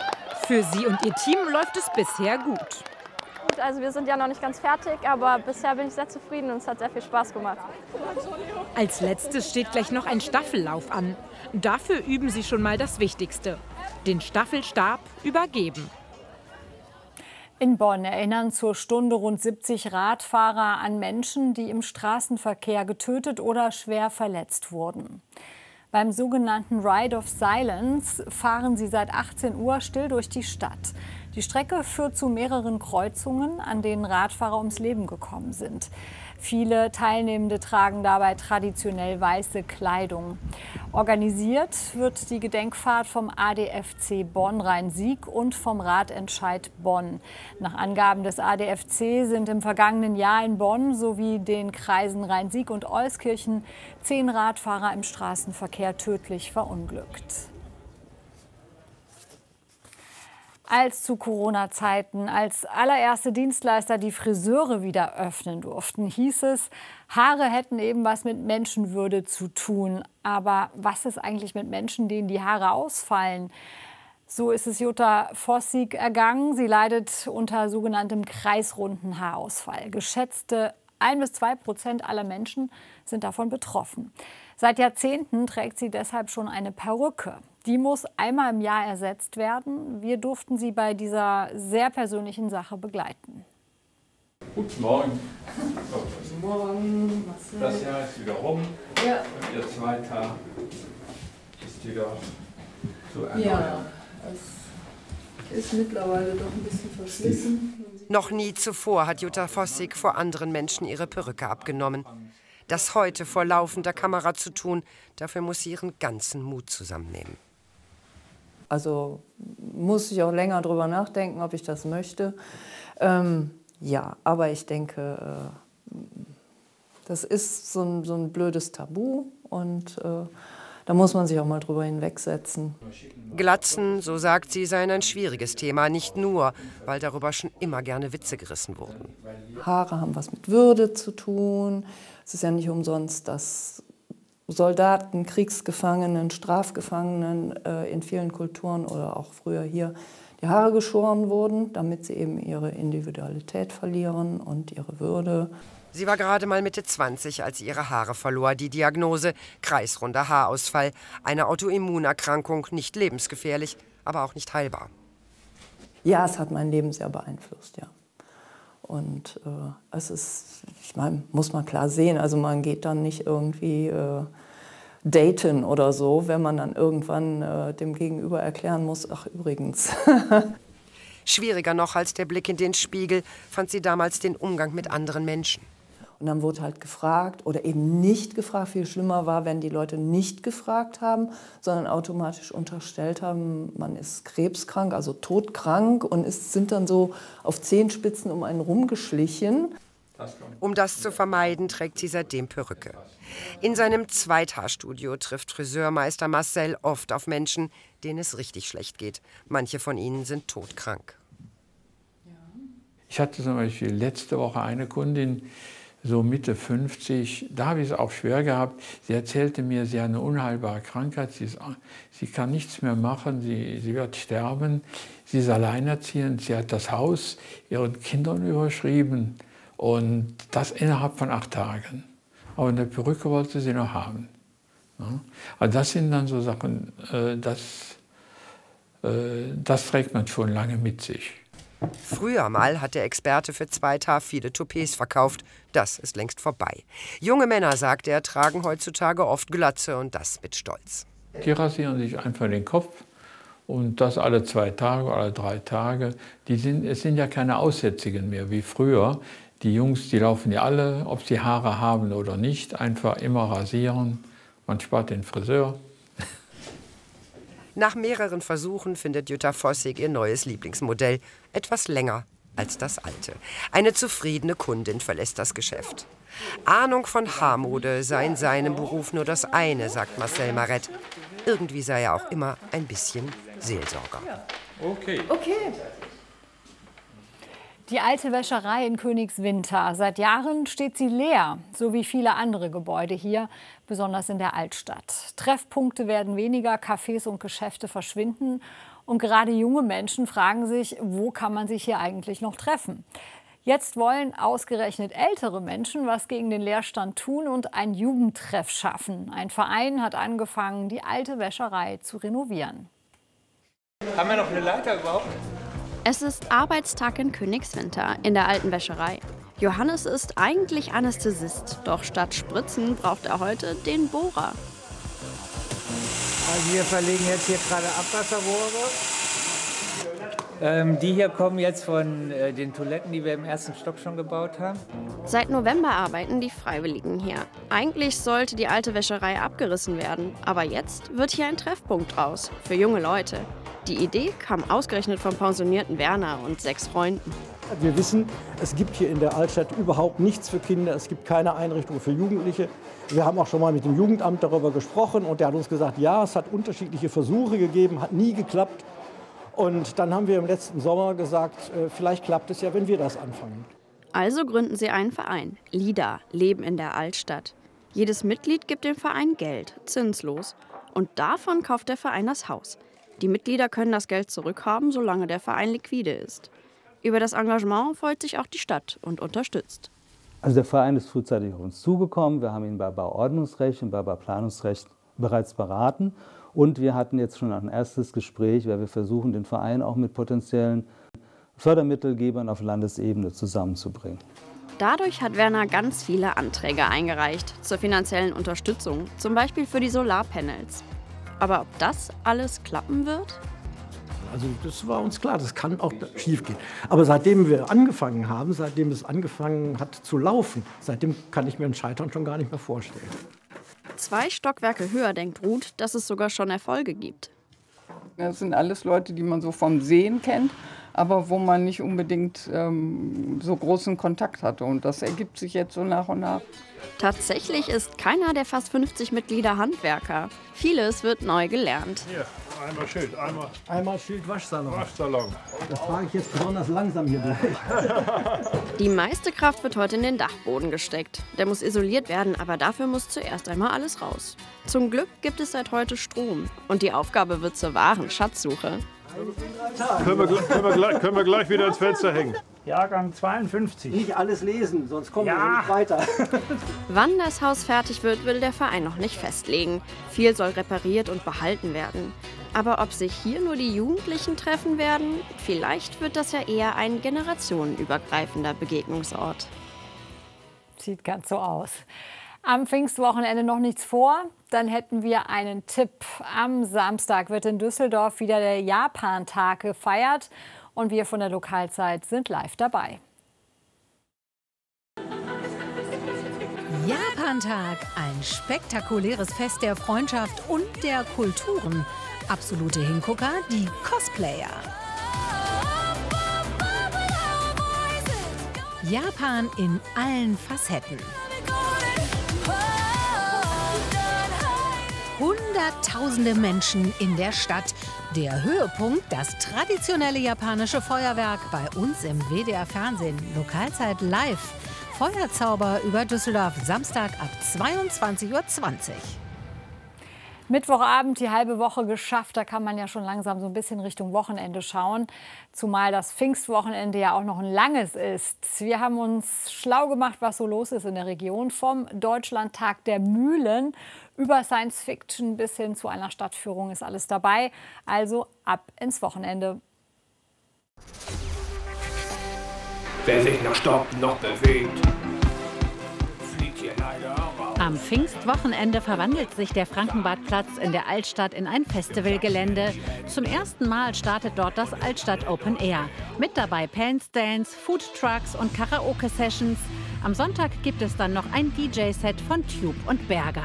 Für sie und ihr Team läuft es bisher gut. Gut, also wir sind ja noch nicht ganz fertig, aber bisher bin ich sehr zufrieden und es hat sehr viel Spaß gemacht. Als letztes steht gleich noch ein Staffellauf an. Dafür üben sie schon mal das Wichtigste: den Staffelstab übergeben. In Bonn erinnern zur Stunde rund siebzig Radfahrer an Menschen, die im Straßenverkehr getötet oder schwer verletzt wurden. Beim sogenannten Ride of Silence fahren sie seit achtzehn Uhr still durch die Stadt. Die Strecke führt zu mehreren Kreuzungen, an denen Radfahrer ums Leben gekommen sind. Viele Teilnehmende tragen dabei traditionell weiße Kleidung. Organisiert wird die Gedenkfahrt vom A D F C Bonn-Rhein-Sieg und vom Radentscheid Bonn. Nach Angaben des A D F C sind im vergangenen Jahr in Bonn sowie den Kreisen Rhein-Sieg und Euskirchen zehn Radfahrer im Straßenverkehr tödlich verunglückt. Als zu Corona-Zeiten als allererste Dienstleister die Friseure wieder öffnen durften, hieß es, Haare hätten eben was mit Menschenwürde zu tun. Aber was ist eigentlich mit Menschen, denen die Haare ausfallen? So ist es Jutta Vossig ergangen. Sie leidet unter sogenanntem kreisrunden Haarausfall. Geschätzte ein bis zwei Prozent aller Menschen sind davon betroffen. Seit Jahrzehnten trägt sie deshalb schon eine Perücke. Die muss einmal im Jahr ersetzt werden. Wir durften sie bei dieser sehr persönlichen Sache begleiten. Guten Morgen. Guten Morgen. Marcel. Das Jahr ist wieder rum. Ja. Und Ihr zweiter ist wieder so erneuert. Ja, es ist mittlerweile doch ein bisschen verschlissen. Noch nie zuvor hat Jutta Vossig vor anderen Menschen ihre Perücke abgenommen. Das heute vor laufender Kamera zu tun, dafür muss sie ihren ganzen Mut zusammennehmen. Also muss ich auch länger drüber nachdenken, ob ich das möchte. Ähm, ja, aber ich denke, äh, das ist so ein, so ein blödes Tabu und äh, da muss man sich auch mal drüber hinwegsetzen. Glatzen, so sagt sie, seien ein schwieriges Thema, nicht nur, weil darüber schon immer gerne Witze gerissen wurden. Haare haben was mit Würde zu tun. Es ist ja nicht umsonst, dass Soldaten, Kriegsgefangenen, Strafgefangenen äh, in vielen Kulturen oder auch früher hier die Haare geschoren wurden, damit sie eben ihre Individualität verlieren und ihre Würde. Sie war gerade mal Mitte zwanzig, als sie ihre Haare verlor. Die Diagnose: kreisrunder Haarausfall. Eine Autoimmunerkrankung, nicht lebensgefährlich, aber auch nicht heilbar. Ja, es hat mein Leben sehr beeinflusst, ja. Und äh, es ist, ich meine, muss man klar sehen, also man geht dann nicht irgendwie äh, daten oder so, wenn man dann irgendwann äh, dem Gegenüber erklären muss, ach übrigens. Schwieriger noch als der Blick in den Spiegel fand sie damals den Umgang mit anderen Menschen. Und dann wurde halt gefragt oder eben nicht gefragt. Viel schlimmer war, wenn die Leute nicht gefragt haben, sondern automatisch unterstellt haben, man ist krebskrank, also todkrank und ist, sind dann so auf Zehenspitzen um einen rumgeschlichen. Um das zu vermeiden, trägt sie seitdem Perücke. In seinem Zweithaarstudio trifft Friseurmeister Marcel oft auf Menschen, denen es richtig schlecht geht. Manche von ihnen sind todkrank. Ich hatte zum Beispiel letzte Woche eine Kundin, so Mitte fünfzig, da habe ich es auch schwer gehabt. Sie erzählte mir, sie hat eine unheilbare Krankheit, sie, ist, sie kann nichts mehr machen, sie, sie wird sterben. Sie ist alleinerziehend, sie hat das Haus ihren Kindern überschrieben und das innerhalb von acht Tagen. Aber eine Perücke wollte sie noch haben. Ja? Also das sind dann so Sachen, äh, das, äh, das trägt man schon lange mit sich. Früher mal hat der Experte für Zweithaar viele Toupets verkauft. Das ist längst vorbei. Junge Männer, sagt er, tragen heutzutage oft Glatze und das mit Stolz. Die rasieren sich einfach den Kopf und das alle zwei Tage, alle drei Tage. Die sind, es sind ja keine Aussätzigen mehr wie früher. Die Jungs, die laufen ja alle, ob sie Haare haben oder nicht, einfach immer rasieren. Man spart den Friseur. Nach mehreren Versuchen findet Jutta Vossig ihr neues Lieblingsmodell. Etwas länger als das alte. Eine zufriedene Kundin verlässt das Geschäft. Ahnung von Haarmode sei in seinem Beruf nur das eine, sagt Marcel Maret. Irgendwie sei er auch immer ein bisschen Seelsorger. Okay. Okay. Die alte Wäscherei in Königswinter. Seit Jahren steht sie leer, so wie viele andere Gebäude hier, besonders in der Altstadt. Treffpunkte werden weniger, Cafés und Geschäfte verschwinden. Und gerade junge Menschen fragen sich, wo kann man sich hier eigentlich noch treffen? Jetzt wollen ausgerechnet ältere Menschen was gegen den Leerstand tun und ein Jugendtreff schaffen. Ein Verein hat angefangen, die alte Wäscherei zu renovieren. Haben wir noch eine Leiter überhaupt? Es ist Arbeitstag in Königswinter in der alten Wäscherei. Johannes ist eigentlich Anästhesist, doch statt Spritzen braucht er heute den Bohrer. Also wir verlegen jetzt hier gerade Abwasserrohre. Ähm, die hier kommen jetzt von äh, den Toiletten, die wir im ersten Stock schon gebaut haben. Seit November arbeiten die Freiwilligen hier. Eigentlich sollte die alte Wäscherei abgerissen werden, aber jetzt wird hier ein Treffpunkt draus für junge Leute. Die Idee kam ausgerechnet vom pensionierten Werner und sechs Freunden. Wir wissen, es gibt hier in der Altstadt überhaupt nichts für Kinder. Es gibt keine Einrichtung für Jugendliche. Wir haben auch schon mal mit dem Jugendamt darüber gesprochen und der hat uns gesagt, ja, es hat unterschiedliche Versuche gegeben, hat nie geklappt. Und dann haben wir im letzten Sommer gesagt, vielleicht klappt es ja, wenn wir das anfangen. Also gründen sie einen Verein, LIDA, Leben in der Altstadt. Jedes Mitglied gibt dem Verein Geld, zinslos. Und davon kauft der Verein das Haus. Die Mitglieder können das Geld zurückhaben, solange der Verein liquide ist. Über das Engagement freut sich auch die Stadt und unterstützt. Also der Verein ist frühzeitig auf uns zugekommen. Wir haben ihn bei Bauordnungsrecht und bei Bauplanungsrecht bereits beraten. Und wir hatten jetzt schon ein erstes Gespräch, weil wir versuchen, den Verein auch mit potenziellen Fördermittelgebern auf Landesebene zusammenzubringen. Dadurch hat Werner ganz viele Anträge eingereicht zur finanziellen Unterstützung, zum Beispiel für die Solarpanels. Aber ob das alles klappen wird? Also das war uns klar, das kann auch schief gehen. Aber seitdem wir angefangen haben, seitdem es angefangen hat zu laufen, seitdem kann ich mir ein Scheitern schon gar nicht mehr vorstellen. Zwei Stockwerke höher denkt Ruth, dass es sogar schon Erfolge gibt. Das sind alles Leute, die man so vom Sehen kennt, aber wo man nicht unbedingt ähm, so großen Kontakt hatte. Und das ergibt sich jetzt so nach und nach. Tatsächlich ist keiner der fast fünfzig Mitglieder Handwerker. Vieles wird neu gelernt. Hier, einmal Schild, einmal, einmal Schild Waschsalon. Waschsalon. Das trage ich jetzt besonders langsam hier durch. Die meiste Kraft wird heute in den Dachboden gesteckt. Der muss isoliert werden, aber dafür muss zuerst einmal alles raus. Zum Glück gibt es seit heute Strom und die Aufgabe wird zur wahren Schatzsuche. Können wir, können, wir gleich, können wir gleich wieder ins Fenster hängen. Jahrgang zweiundfünfzig. Nicht alles lesen, sonst kommen ja. wir nicht weiter. Wann das Haus fertig wird, will der Verein noch nicht festlegen. Viel soll repariert und behalten werden. Aber ob sich hier nur die Jugendlichen treffen werden, vielleicht wird das ja eher ein generationenübergreifender Begegnungsort. Sieht ganz so aus. Am Pfingstwochenende noch nichts vor? Dann hätten wir einen Tipp. Am Samstag wird in Düsseldorf wieder der Japan-Tag gefeiert. Und wir von der Lokalzeit sind live dabei. Japan-Tag, ein spektakuläres Fest der Freundschaft und der Kulturen. Absolute Hingucker, die Cosplayer. Japan in allen Facetten. Hunderttausende Menschen in der Stadt. Der Höhepunkt, das traditionelle japanische Feuerwerk bei uns im W D R Fernsehen. Lokalzeit live. Feuerzauber über Düsseldorf, Samstag ab zweiundzwanzig Uhr zwanzig. Mittwochabend, die halbe Woche geschafft. Da kann man ja schon langsam so ein bisschen Richtung Wochenende schauen. Zumal das Pfingstwochenende ja auch noch ein langes ist. Wir haben uns schlau gemacht, was so los ist in der Region. Vom Deutschlandtag der Mühlen über Science Fiction bis hin zu einer Stadtführung ist alles dabei. Also ab ins Wochenende. Wer sich noch stoppt, noch bewegt, fliegt hier leider raus. Am Pfingstwochenende verwandelt sich der Frankenbadplatz in der Altstadt in ein Festivalgelände. Zum ersten Mal startet dort das Altstadt Open Air. Mit dabei Pan-Stands, Foodtrucks und Karaoke-Sessions. Am Sonntag gibt es dann noch ein D J-Set von Tube und Berger.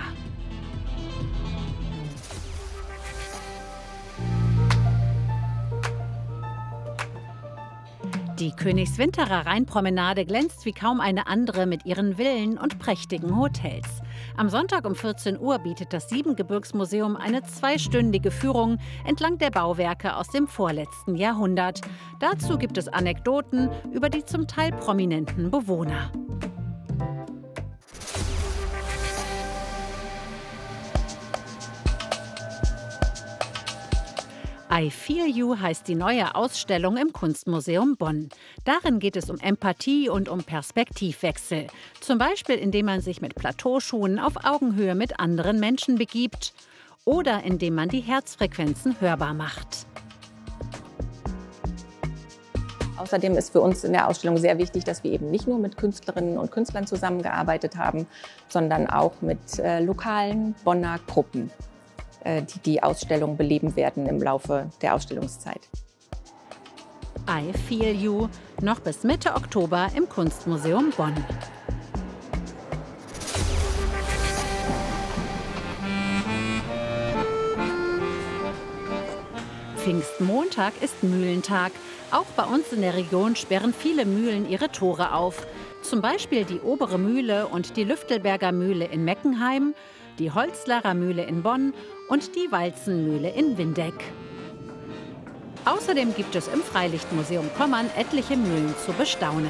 Die Königswinterer Rheinpromenade glänzt wie kaum eine andere mit ihren Villen und prächtigen Hotels. Am Sonntag um vierzehn Uhr bietet das Siebengebirgsmuseum eine zweistündige Führung entlang der Bauwerke aus dem vorletzten Jahrhundert. Dazu gibt es Anekdoten über die zum Teil prominenten Bewohner. I Feel You heißt die neue Ausstellung im Kunstmuseum Bonn. Darin geht es um Empathie und um Perspektivwechsel. Zum Beispiel, indem man sich mit Plateauschuhen auf Augenhöhe mit anderen Menschen begibt oder indem man die Herzfrequenzen hörbar macht. Außerdem ist für uns in der Ausstellung sehr wichtig, dass wir eben nicht nur mit Künstlerinnen und Künstlern zusammengearbeitet haben, sondern auch mit äh, lokalen Bonner Gruppen, die die Ausstellung beleben werden im Laufe der Ausstellungszeit. I Feel You, noch bis Mitte Oktober im Kunstmuseum Bonn. Pfingstmontag ist Mühlentag. Auch bei uns in der Region sperren viele Mühlen ihre Tore auf. Zum Beispiel die Obere Mühle und die Lüftelberger Mühle in Meckenheim, die Holzlarer Mühle in Bonn und die Walzenmühle in Windeck. Außerdem gibt es im Freilichtmuseum Pommern etliche Mühlen zu bestaunen.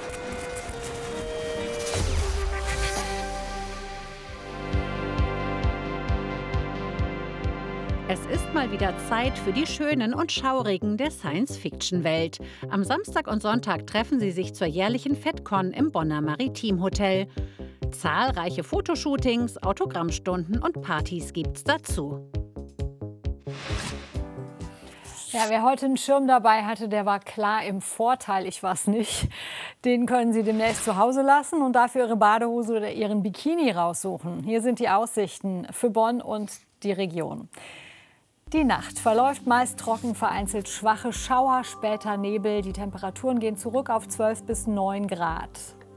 Es ist mal wieder Zeit für die Schönen und Schaurigen der Science-Fiction-Welt. Am Samstag und Sonntag treffen sie sich zur jährlichen FedCon im Bonner Maritimhotel. Zahlreiche Fotoshootings, Autogrammstunden und Partys gibt's dazu. Ja, wer heute einen Schirm dabei hatte, der war klar im Vorteil. Ich war's nicht. Den können Sie demnächst zu Hause lassen und dafür Ihre Badehose oder Ihren Bikini raussuchen. Hier sind die Aussichten für Bonn und die Region. Die Nacht verläuft meist trocken, vereinzelt schwache Schauer, später Nebel. Die Temperaturen gehen zurück auf zwölf bis neun Grad.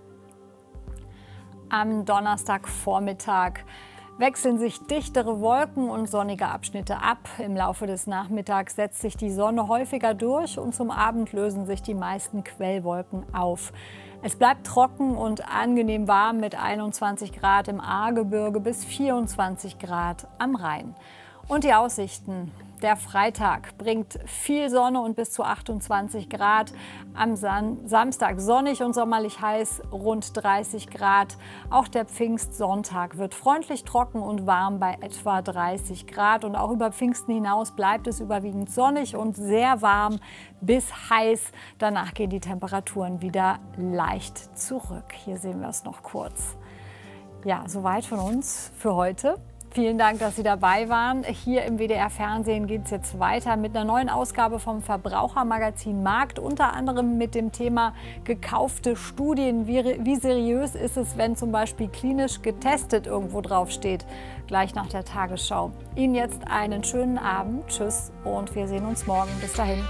Am Donnerstagvormittag wechseln sich dichtere Wolken und sonnige Abschnitte ab. Im Laufe des Nachmittags setzt sich die Sonne häufiger durch und zum Abend lösen sich die meisten Quellwolken auf. Es bleibt trocken und angenehm warm mit einundzwanzig Grad im Ahrgebirge bis vierundzwanzig Grad am Rhein. Und die Aussichten. Der Freitag bringt viel Sonne und bis zu achtundzwanzig Grad. Am Samstag sonnig und sommerlich heiß, rund dreißig Grad. Auch der Pfingstsonntag wird freundlich trocken und warm bei etwa dreißig Grad. Und auch über Pfingsten hinaus bleibt es überwiegend sonnig und sehr warm bis heiß. Danach gehen die Temperaturen wieder leicht zurück. Hier sehen wir es noch kurz. Ja, soweit von uns für heute. Vielen Dank, dass Sie dabei waren. Hier im W D R-Fernsehen geht es jetzt weiter mit einer neuen Ausgabe vom Verbrauchermagazin Markt. Unter anderem mit dem Thema gekaufte Studien. Wie, wie seriös ist es, wenn zum Beispiel klinisch getestet irgendwo draufsteht? Gleich nach der Tagesschau. Ihnen jetzt einen schönen Abend. Tschüss und wir sehen uns morgen. Bis dahin.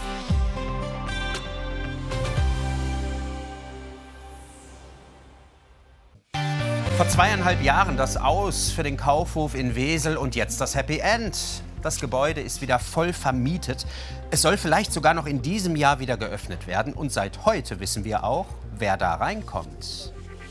Vor zweieinhalb Jahren das Aus für den Kaufhof in Wesel und jetzt das Happy End. Das Gebäude ist wieder voll vermietet. Es soll vielleicht sogar noch in diesem Jahr wieder geöffnet werden. Und seit heute wissen wir auch, wer da reinkommt.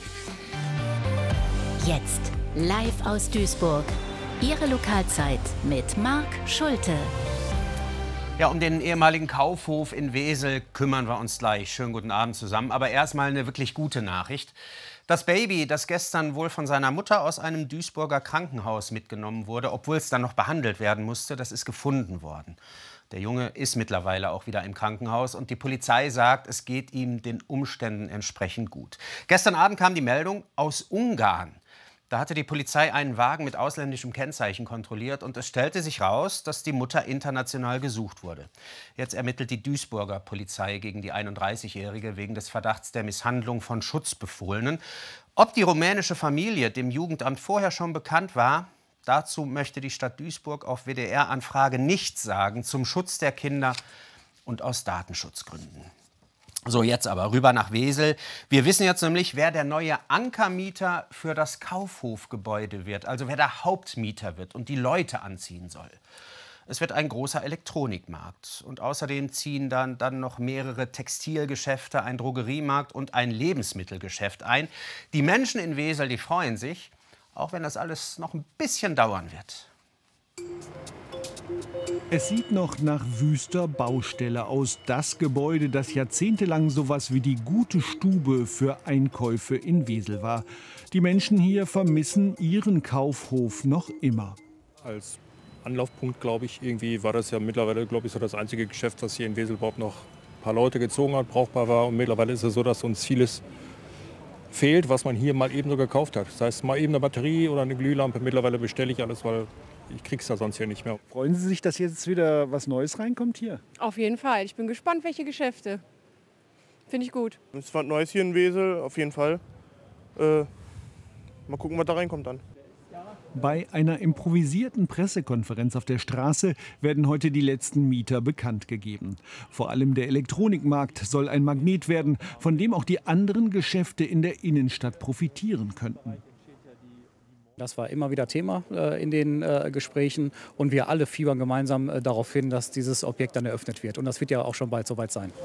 Jetzt live aus Duisburg. Ihre Lokalzeit mit Marc Schulte. Ja, um den ehemaligen Kaufhof in Wesel kümmern wir uns gleich. Schönen guten Abend zusammen. Aber erstmal eine wirklich gute Nachricht. Das Baby, das gestern wohl von seiner Mutter aus einem Duisburger Krankenhaus mitgenommen wurde, obwohl es dann noch behandelt werden musste, das ist gefunden worden. Der Junge ist mittlerweile auch wieder im Krankenhaus und die Polizei sagt, es geht ihm den Umständen entsprechend gut. Gestern Abend kam die Meldung aus Ungarn. Da hatte die Polizei einen Wagen mit ausländischem Kennzeichen kontrolliert und es stellte sich raus, dass die Mutter international gesucht wurde. Jetzt ermittelt die Duisburger Polizei gegen die einunddreißigjährige wegen des Verdachts der Misshandlung von Schutzbefohlenen. Ob die rumänische Familie dem Jugendamt vorher schon bekannt war, dazu möchte die Stadt Duisburg auf W D R-Anfrage nichts sagen, zum Schutz der Kinder und aus Datenschutzgründen. So, jetzt aber rüber nach Wesel. Wir wissen jetzt nämlich, wer der neue Ankermieter für das Kaufhofgebäude wird, also wer der Hauptmieter wird und die Leute anziehen soll. Es wird ein großer Elektronikmarkt und außerdem ziehen dann, dann noch mehrere Textilgeschäfte, ein Drogeriemarkt und ein Lebensmittelgeschäft ein. Die Menschen in Wesel, die freuen sich, auch wenn das alles noch ein bisschen dauern wird. Es sieht noch nach wüster Baustelle aus. Das Gebäude, das jahrzehntelang sowas wie die gute Stube für Einkäufe in Wesel war. Die Menschen hier vermissen ihren Kaufhof noch immer. Als Anlaufpunkt, glaube ich, irgendwie war das ja mittlerweile, glaube ich, so das einzige Geschäft, was hier in Wesel überhaupt noch ein paar Leute gezogen hat, brauchbar war. Und mittlerweile ist es so, dass uns vieles fehlt, was man hier mal eben so gekauft hat. Das heißt, mal eben eine Batterie oder eine Glühlampe. Mittlerweile bestelle ich alles, weil ich krieg's da sonst hier nicht mehr. Freuen Sie sich, dass jetzt wieder was Neues reinkommt hier? Auf jeden Fall. Ich bin gespannt, welche Geschäfte. Finde ich gut. Es ist was Neues hier in Wesel, auf jeden Fall. Äh, mal gucken, was da reinkommt dann. Bei einer improvisierten Pressekonferenz auf der Straße werden heute die letzten Mieter bekannt gegeben. Vor allem der Elektronikmarkt soll ein Magnet werden, von dem auch die anderen Geschäfte in der Innenstadt profitieren könnten. Das war immer wieder Thema äh, in den äh, Gesprächen und wir alle fiebern gemeinsam äh, darauf hin, dass dieses Objekt dann eröffnet wird. Und das wird ja auch schon bald soweit sein.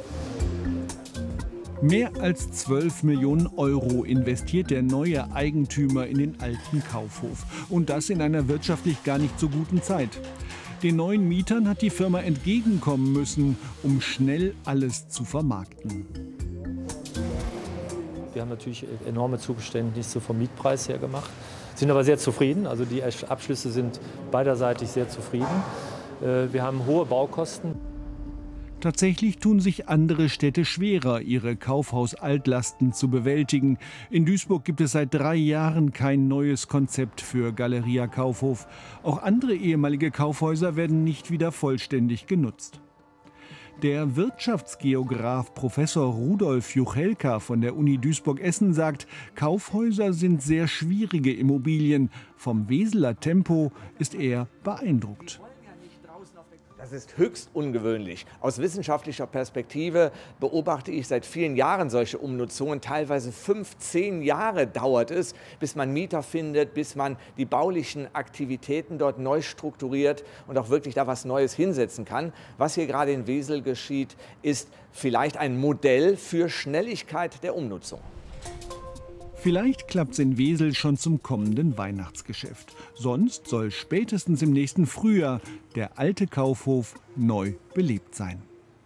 Mehr als zwölf Millionen Euro investiert der neue Eigentümer in den alten Kaufhof. Und das in einer wirtschaftlich gar nicht so guten Zeit. Den neuen Mietern hat die Firma entgegenkommen müssen, um schnell alles zu vermarkten. Wir haben natürlich enorme Zugeständnisse vom Mietpreis her gemacht, sind aber sehr zufrieden. Also die Abschlüsse sind beiderseitig sehr zufrieden. Wir haben hohe Baukosten. Tatsächlich tun sich andere Städte schwerer, ihre Kaufhausaltlasten zu bewältigen. In Duisburg gibt es seit drei Jahren kein neues Konzept für Galeria Kaufhof. Auch andere ehemalige Kaufhäuser werden nicht wieder vollständig genutzt. Der Wirtschaftsgeograf Professor Rudolf Juchelka von der Uni Duisburg-Essen sagt, Kaufhäuser sind sehr schwierige Immobilien. Vom Weseler Tempo ist er beeindruckt. Das ist höchst ungewöhnlich. Aus wissenschaftlicher Perspektive beobachte ich seit vielen Jahren solche Umnutzungen. Teilweise fünf, zehn Jahre dauert es, bis man Mieter findet, bis man die baulichen Aktivitäten dort neu strukturiert und auch wirklich da was Neues hinsetzen kann. Was hier gerade in Wesel geschieht, ist vielleicht ein Modell für Schnelligkeit der Umnutzung. Vielleicht klappt es in Wesel schon zum kommenden Weihnachtsgeschäft. Sonst soll spätestens im nächsten Frühjahr der alte Kaufhof neu belebt sein.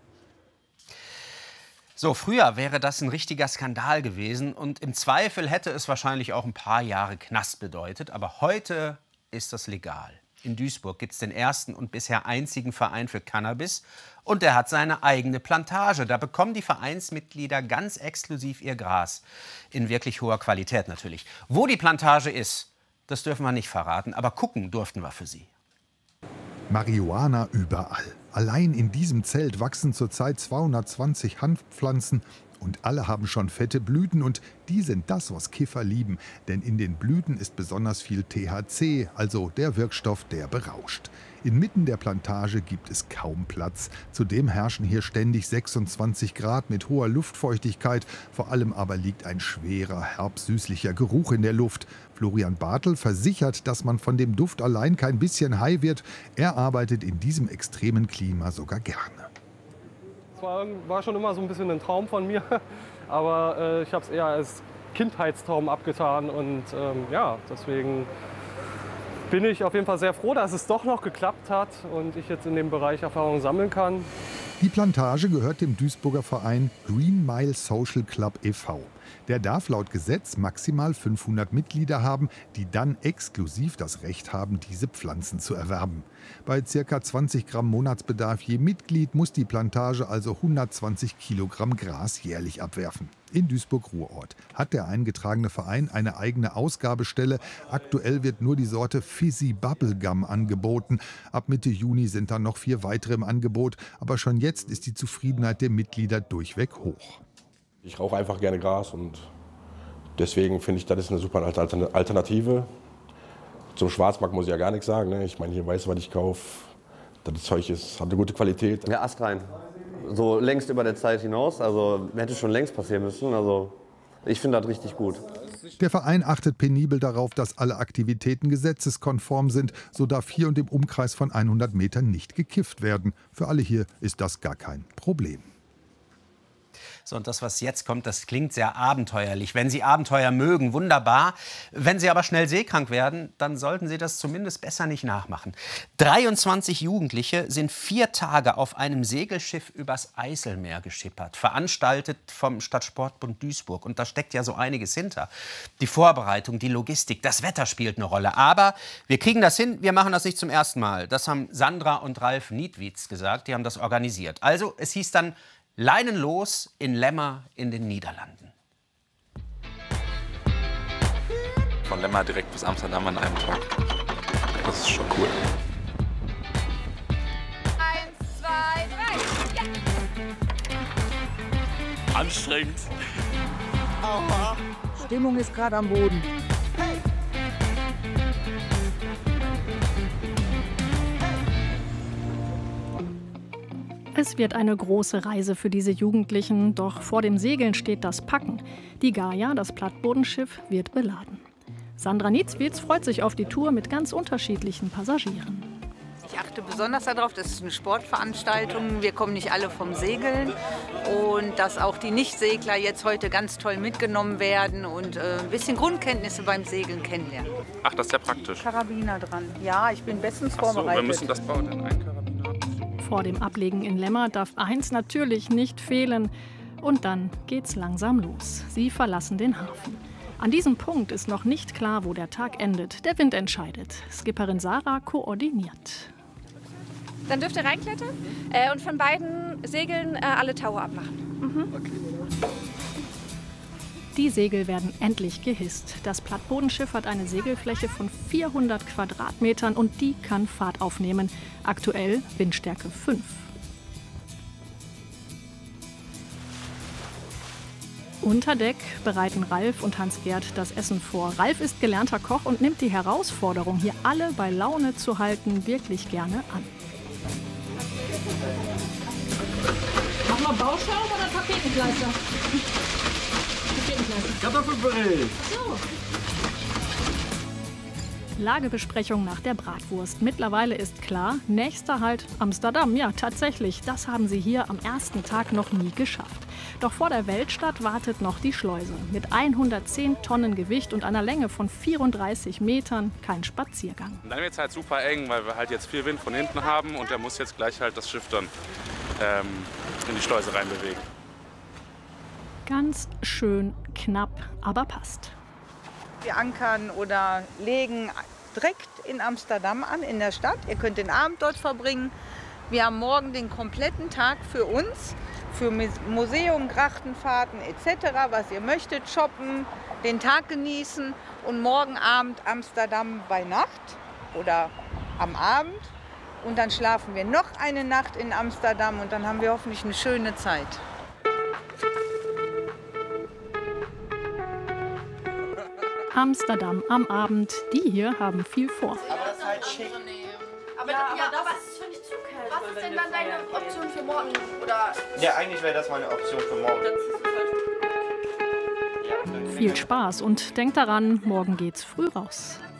So, früher wäre das ein richtiger Skandal gewesen und im Zweifel hätte es wahrscheinlich auch ein paar Jahre Knast bedeutet. Aber heute ist das legal. In Duisburg gibt es den ersten und bisher einzigen Verein für Cannabis und der hat seine eigene Plantage. Da bekommen die Vereinsmitglieder ganz exklusiv ihr Gras. In wirklich hoher Qualität natürlich. Wo die Plantage ist, das dürfen wir nicht verraten, aber gucken durften wir für Sie. Marihuana überall. Allein in diesem Zelt wachsen zurzeit zweihundertzwanzig Hanfpflanzen. Und alle haben schon fette Blüten und die sind das, was Kiffer lieben. Denn in den Blüten ist besonders viel T H C, also der Wirkstoff, der berauscht. Inmitten der Plantage gibt es kaum Platz. Zudem herrschen hier ständig sechsundzwanzig Grad mit hoher Luftfeuchtigkeit. Vor allem aber liegt ein schwerer, herb-süßlicher Geruch in der Luft. Florian Bartel versichert, dass man von dem Duft allein kein bisschen high wird. Er arbeitet in diesem extremen Klima sogar gerne. Es war, war schon immer so ein bisschen ein Traum von mir, aber äh, ich habe es eher als Kindheitstraum abgetan und ähm, ja, deswegen bin ich auf jeden Fall sehr froh, dass es doch noch geklappt hat und ich jetzt in dem Bereich Erfahrung sammeln kann. Die Plantage gehört dem Duisburger Verein Green Mile Social Club e V Der darf laut Gesetz maximal fünfhundert Mitglieder haben, die dann exklusiv das Recht haben, diese Pflanzen zu erwerben. Bei ca. zwanzig Gramm Monatsbedarf je Mitglied muss die Plantage also hundertzwanzig Kilogramm Gras jährlich abwerfen. In Duisburg-Ruhrort hat der eingetragene Verein eine eigene Ausgabestelle. Aktuell wird nur die Sorte Fizzy Bubblegum angeboten. Ab Mitte Juni sind dann noch vier weitere im Angebot. Aber schon jetzt ist die Zufriedenheit der Mitglieder durchweg hoch. Ich rauche einfach gerne Gras und deswegen finde ich, das ist eine super Alternative. Zum Schwarzmarkt muss ich ja gar nichts sagen. Ne? Ich meine, hier weiß, was ich kaufe. Das Zeug ist, hat eine gute Qualität. Ja, astrein. So längst über der Zeit hinaus. Also hätte schon längst passieren müssen. Also ich finde das richtig gut. Der Verein achtet penibel darauf, dass alle Aktivitäten gesetzeskonform sind. So darf hier und im Umkreis von hundert Metern nicht gekifft werden. Für alle hier ist das gar kein Problem. So, und das, was jetzt kommt, das klingt sehr abenteuerlich. Wenn Sie Abenteuer mögen, wunderbar. Wenn Sie aber schnell seekrank werden, dann sollten Sie das zumindest besser nicht nachmachen. dreiundzwanzig Jugendliche sind vier Tage auf einem Segelschiff übers Eiselmeer geschippert, veranstaltet vom Stadtsportbund Duisburg. Und da steckt ja so einiges hinter. Die Vorbereitung, die Logistik, das Wetter spielt eine Rolle. Aber wir kriegen das hin, wir machen das nicht zum ersten Mal. Das haben Sandra und Ralf Niedwitz gesagt, die haben das organisiert. Also, es hieß dann leinenlos in Lemmer in den Niederlanden. Von Lemmer direkt bis Amsterdam an einem Tag. Das ist schon cool. Eins, zwei, drei. Ja. Anstrengend. Aua. Stimmung ist gerade am Boden. Hey. Es wird eine große Reise für diese Jugendlichen, doch vor dem Segeln steht das Packen. Die Gaia, das Plattbodenschiff, wird beladen. Sandra Niedwitz freut sich auf die Tour mit ganz unterschiedlichen Passagieren. Ich achte besonders darauf, das ist eine Sportveranstaltung. Wir kommen nicht alle vom Segeln und dass auch die Nichtsegler jetzt heute ganz toll mitgenommen werden und äh, ein bisschen Grundkenntnisse beim Segeln kennenlernen. Ach, das ist ja praktisch. Karabiner dran. Ja, ich bin bestens Ach so, vorbereitet. wir müssen das bauen, dann ein Karabiner. Vor dem Ablegen in Lemmer darf eins natürlich nicht fehlen. Und dann geht's langsam los. Sie verlassen den Hafen. An diesem Punkt ist noch nicht klar, wo der Tag endet. Der Wind entscheidet. Skipperin Sarah koordiniert. Dann dürft ihr reinklettern äh, und von beiden Segeln äh, alle Taue abmachen. Mhm. Okay. Die Segel werden endlich gehisst. Das Plattbodenschiff hat eine Segelfläche von vierhundert Quadratmetern und die kann Fahrt aufnehmen. Aktuell Windstärke fünf. Unter Deck bereiten Ralf und Hans-Gerd das Essen vor. Ralf ist gelernter Koch und nimmt die Herausforderung, hier alle bei Laune zu halten, wirklich gerne an. Mach mal Bauschaum oder Tapetenkleister? Kartoffelpüree. So. Lagebesprechung nach der Bratwurst. Mittlerweile ist klar, nächster Halt Amsterdam. Ja, tatsächlich, das haben sie hier am ersten Tag noch nie geschafft. Doch vor der Weltstadt wartet noch die Schleuse. Mit hundertzehn Tonnen Gewicht und einer Länge von vierunddreißig Metern kein Spaziergang. Und dann wird es halt super eng, weil wir halt jetzt viel Wind von hinten haben und der muss jetzt gleich halt das Schiff dann ähm, in die Schleuse reinbewegen. Ganz schön knapp, aber passt. Wir ankern oder legen direkt in Amsterdam an, in der Stadt. Ihr könnt den Abend dort verbringen. Wir haben morgen den kompletten Tag für uns, für Museum, Grachtenfahrten et cetera, was ihr möchtet, shoppen, den Tag genießen und morgen Abend Amsterdam bei Nacht oder am Abend. Und dann schlafen wir noch eine Nacht in Amsterdam und dann haben wir hoffentlich eine schöne Zeit. Amsterdam am Abend, die hier haben viel vor. Aber das ist halt schick. Aber, ja, aber das ist für nicht zu kalt. Was ist denn dann deine Option für morgen? Oder? Ja, eigentlich wäre das meine Option für morgen. Viel Spaß und denkt daran, morgen geht's früh raus.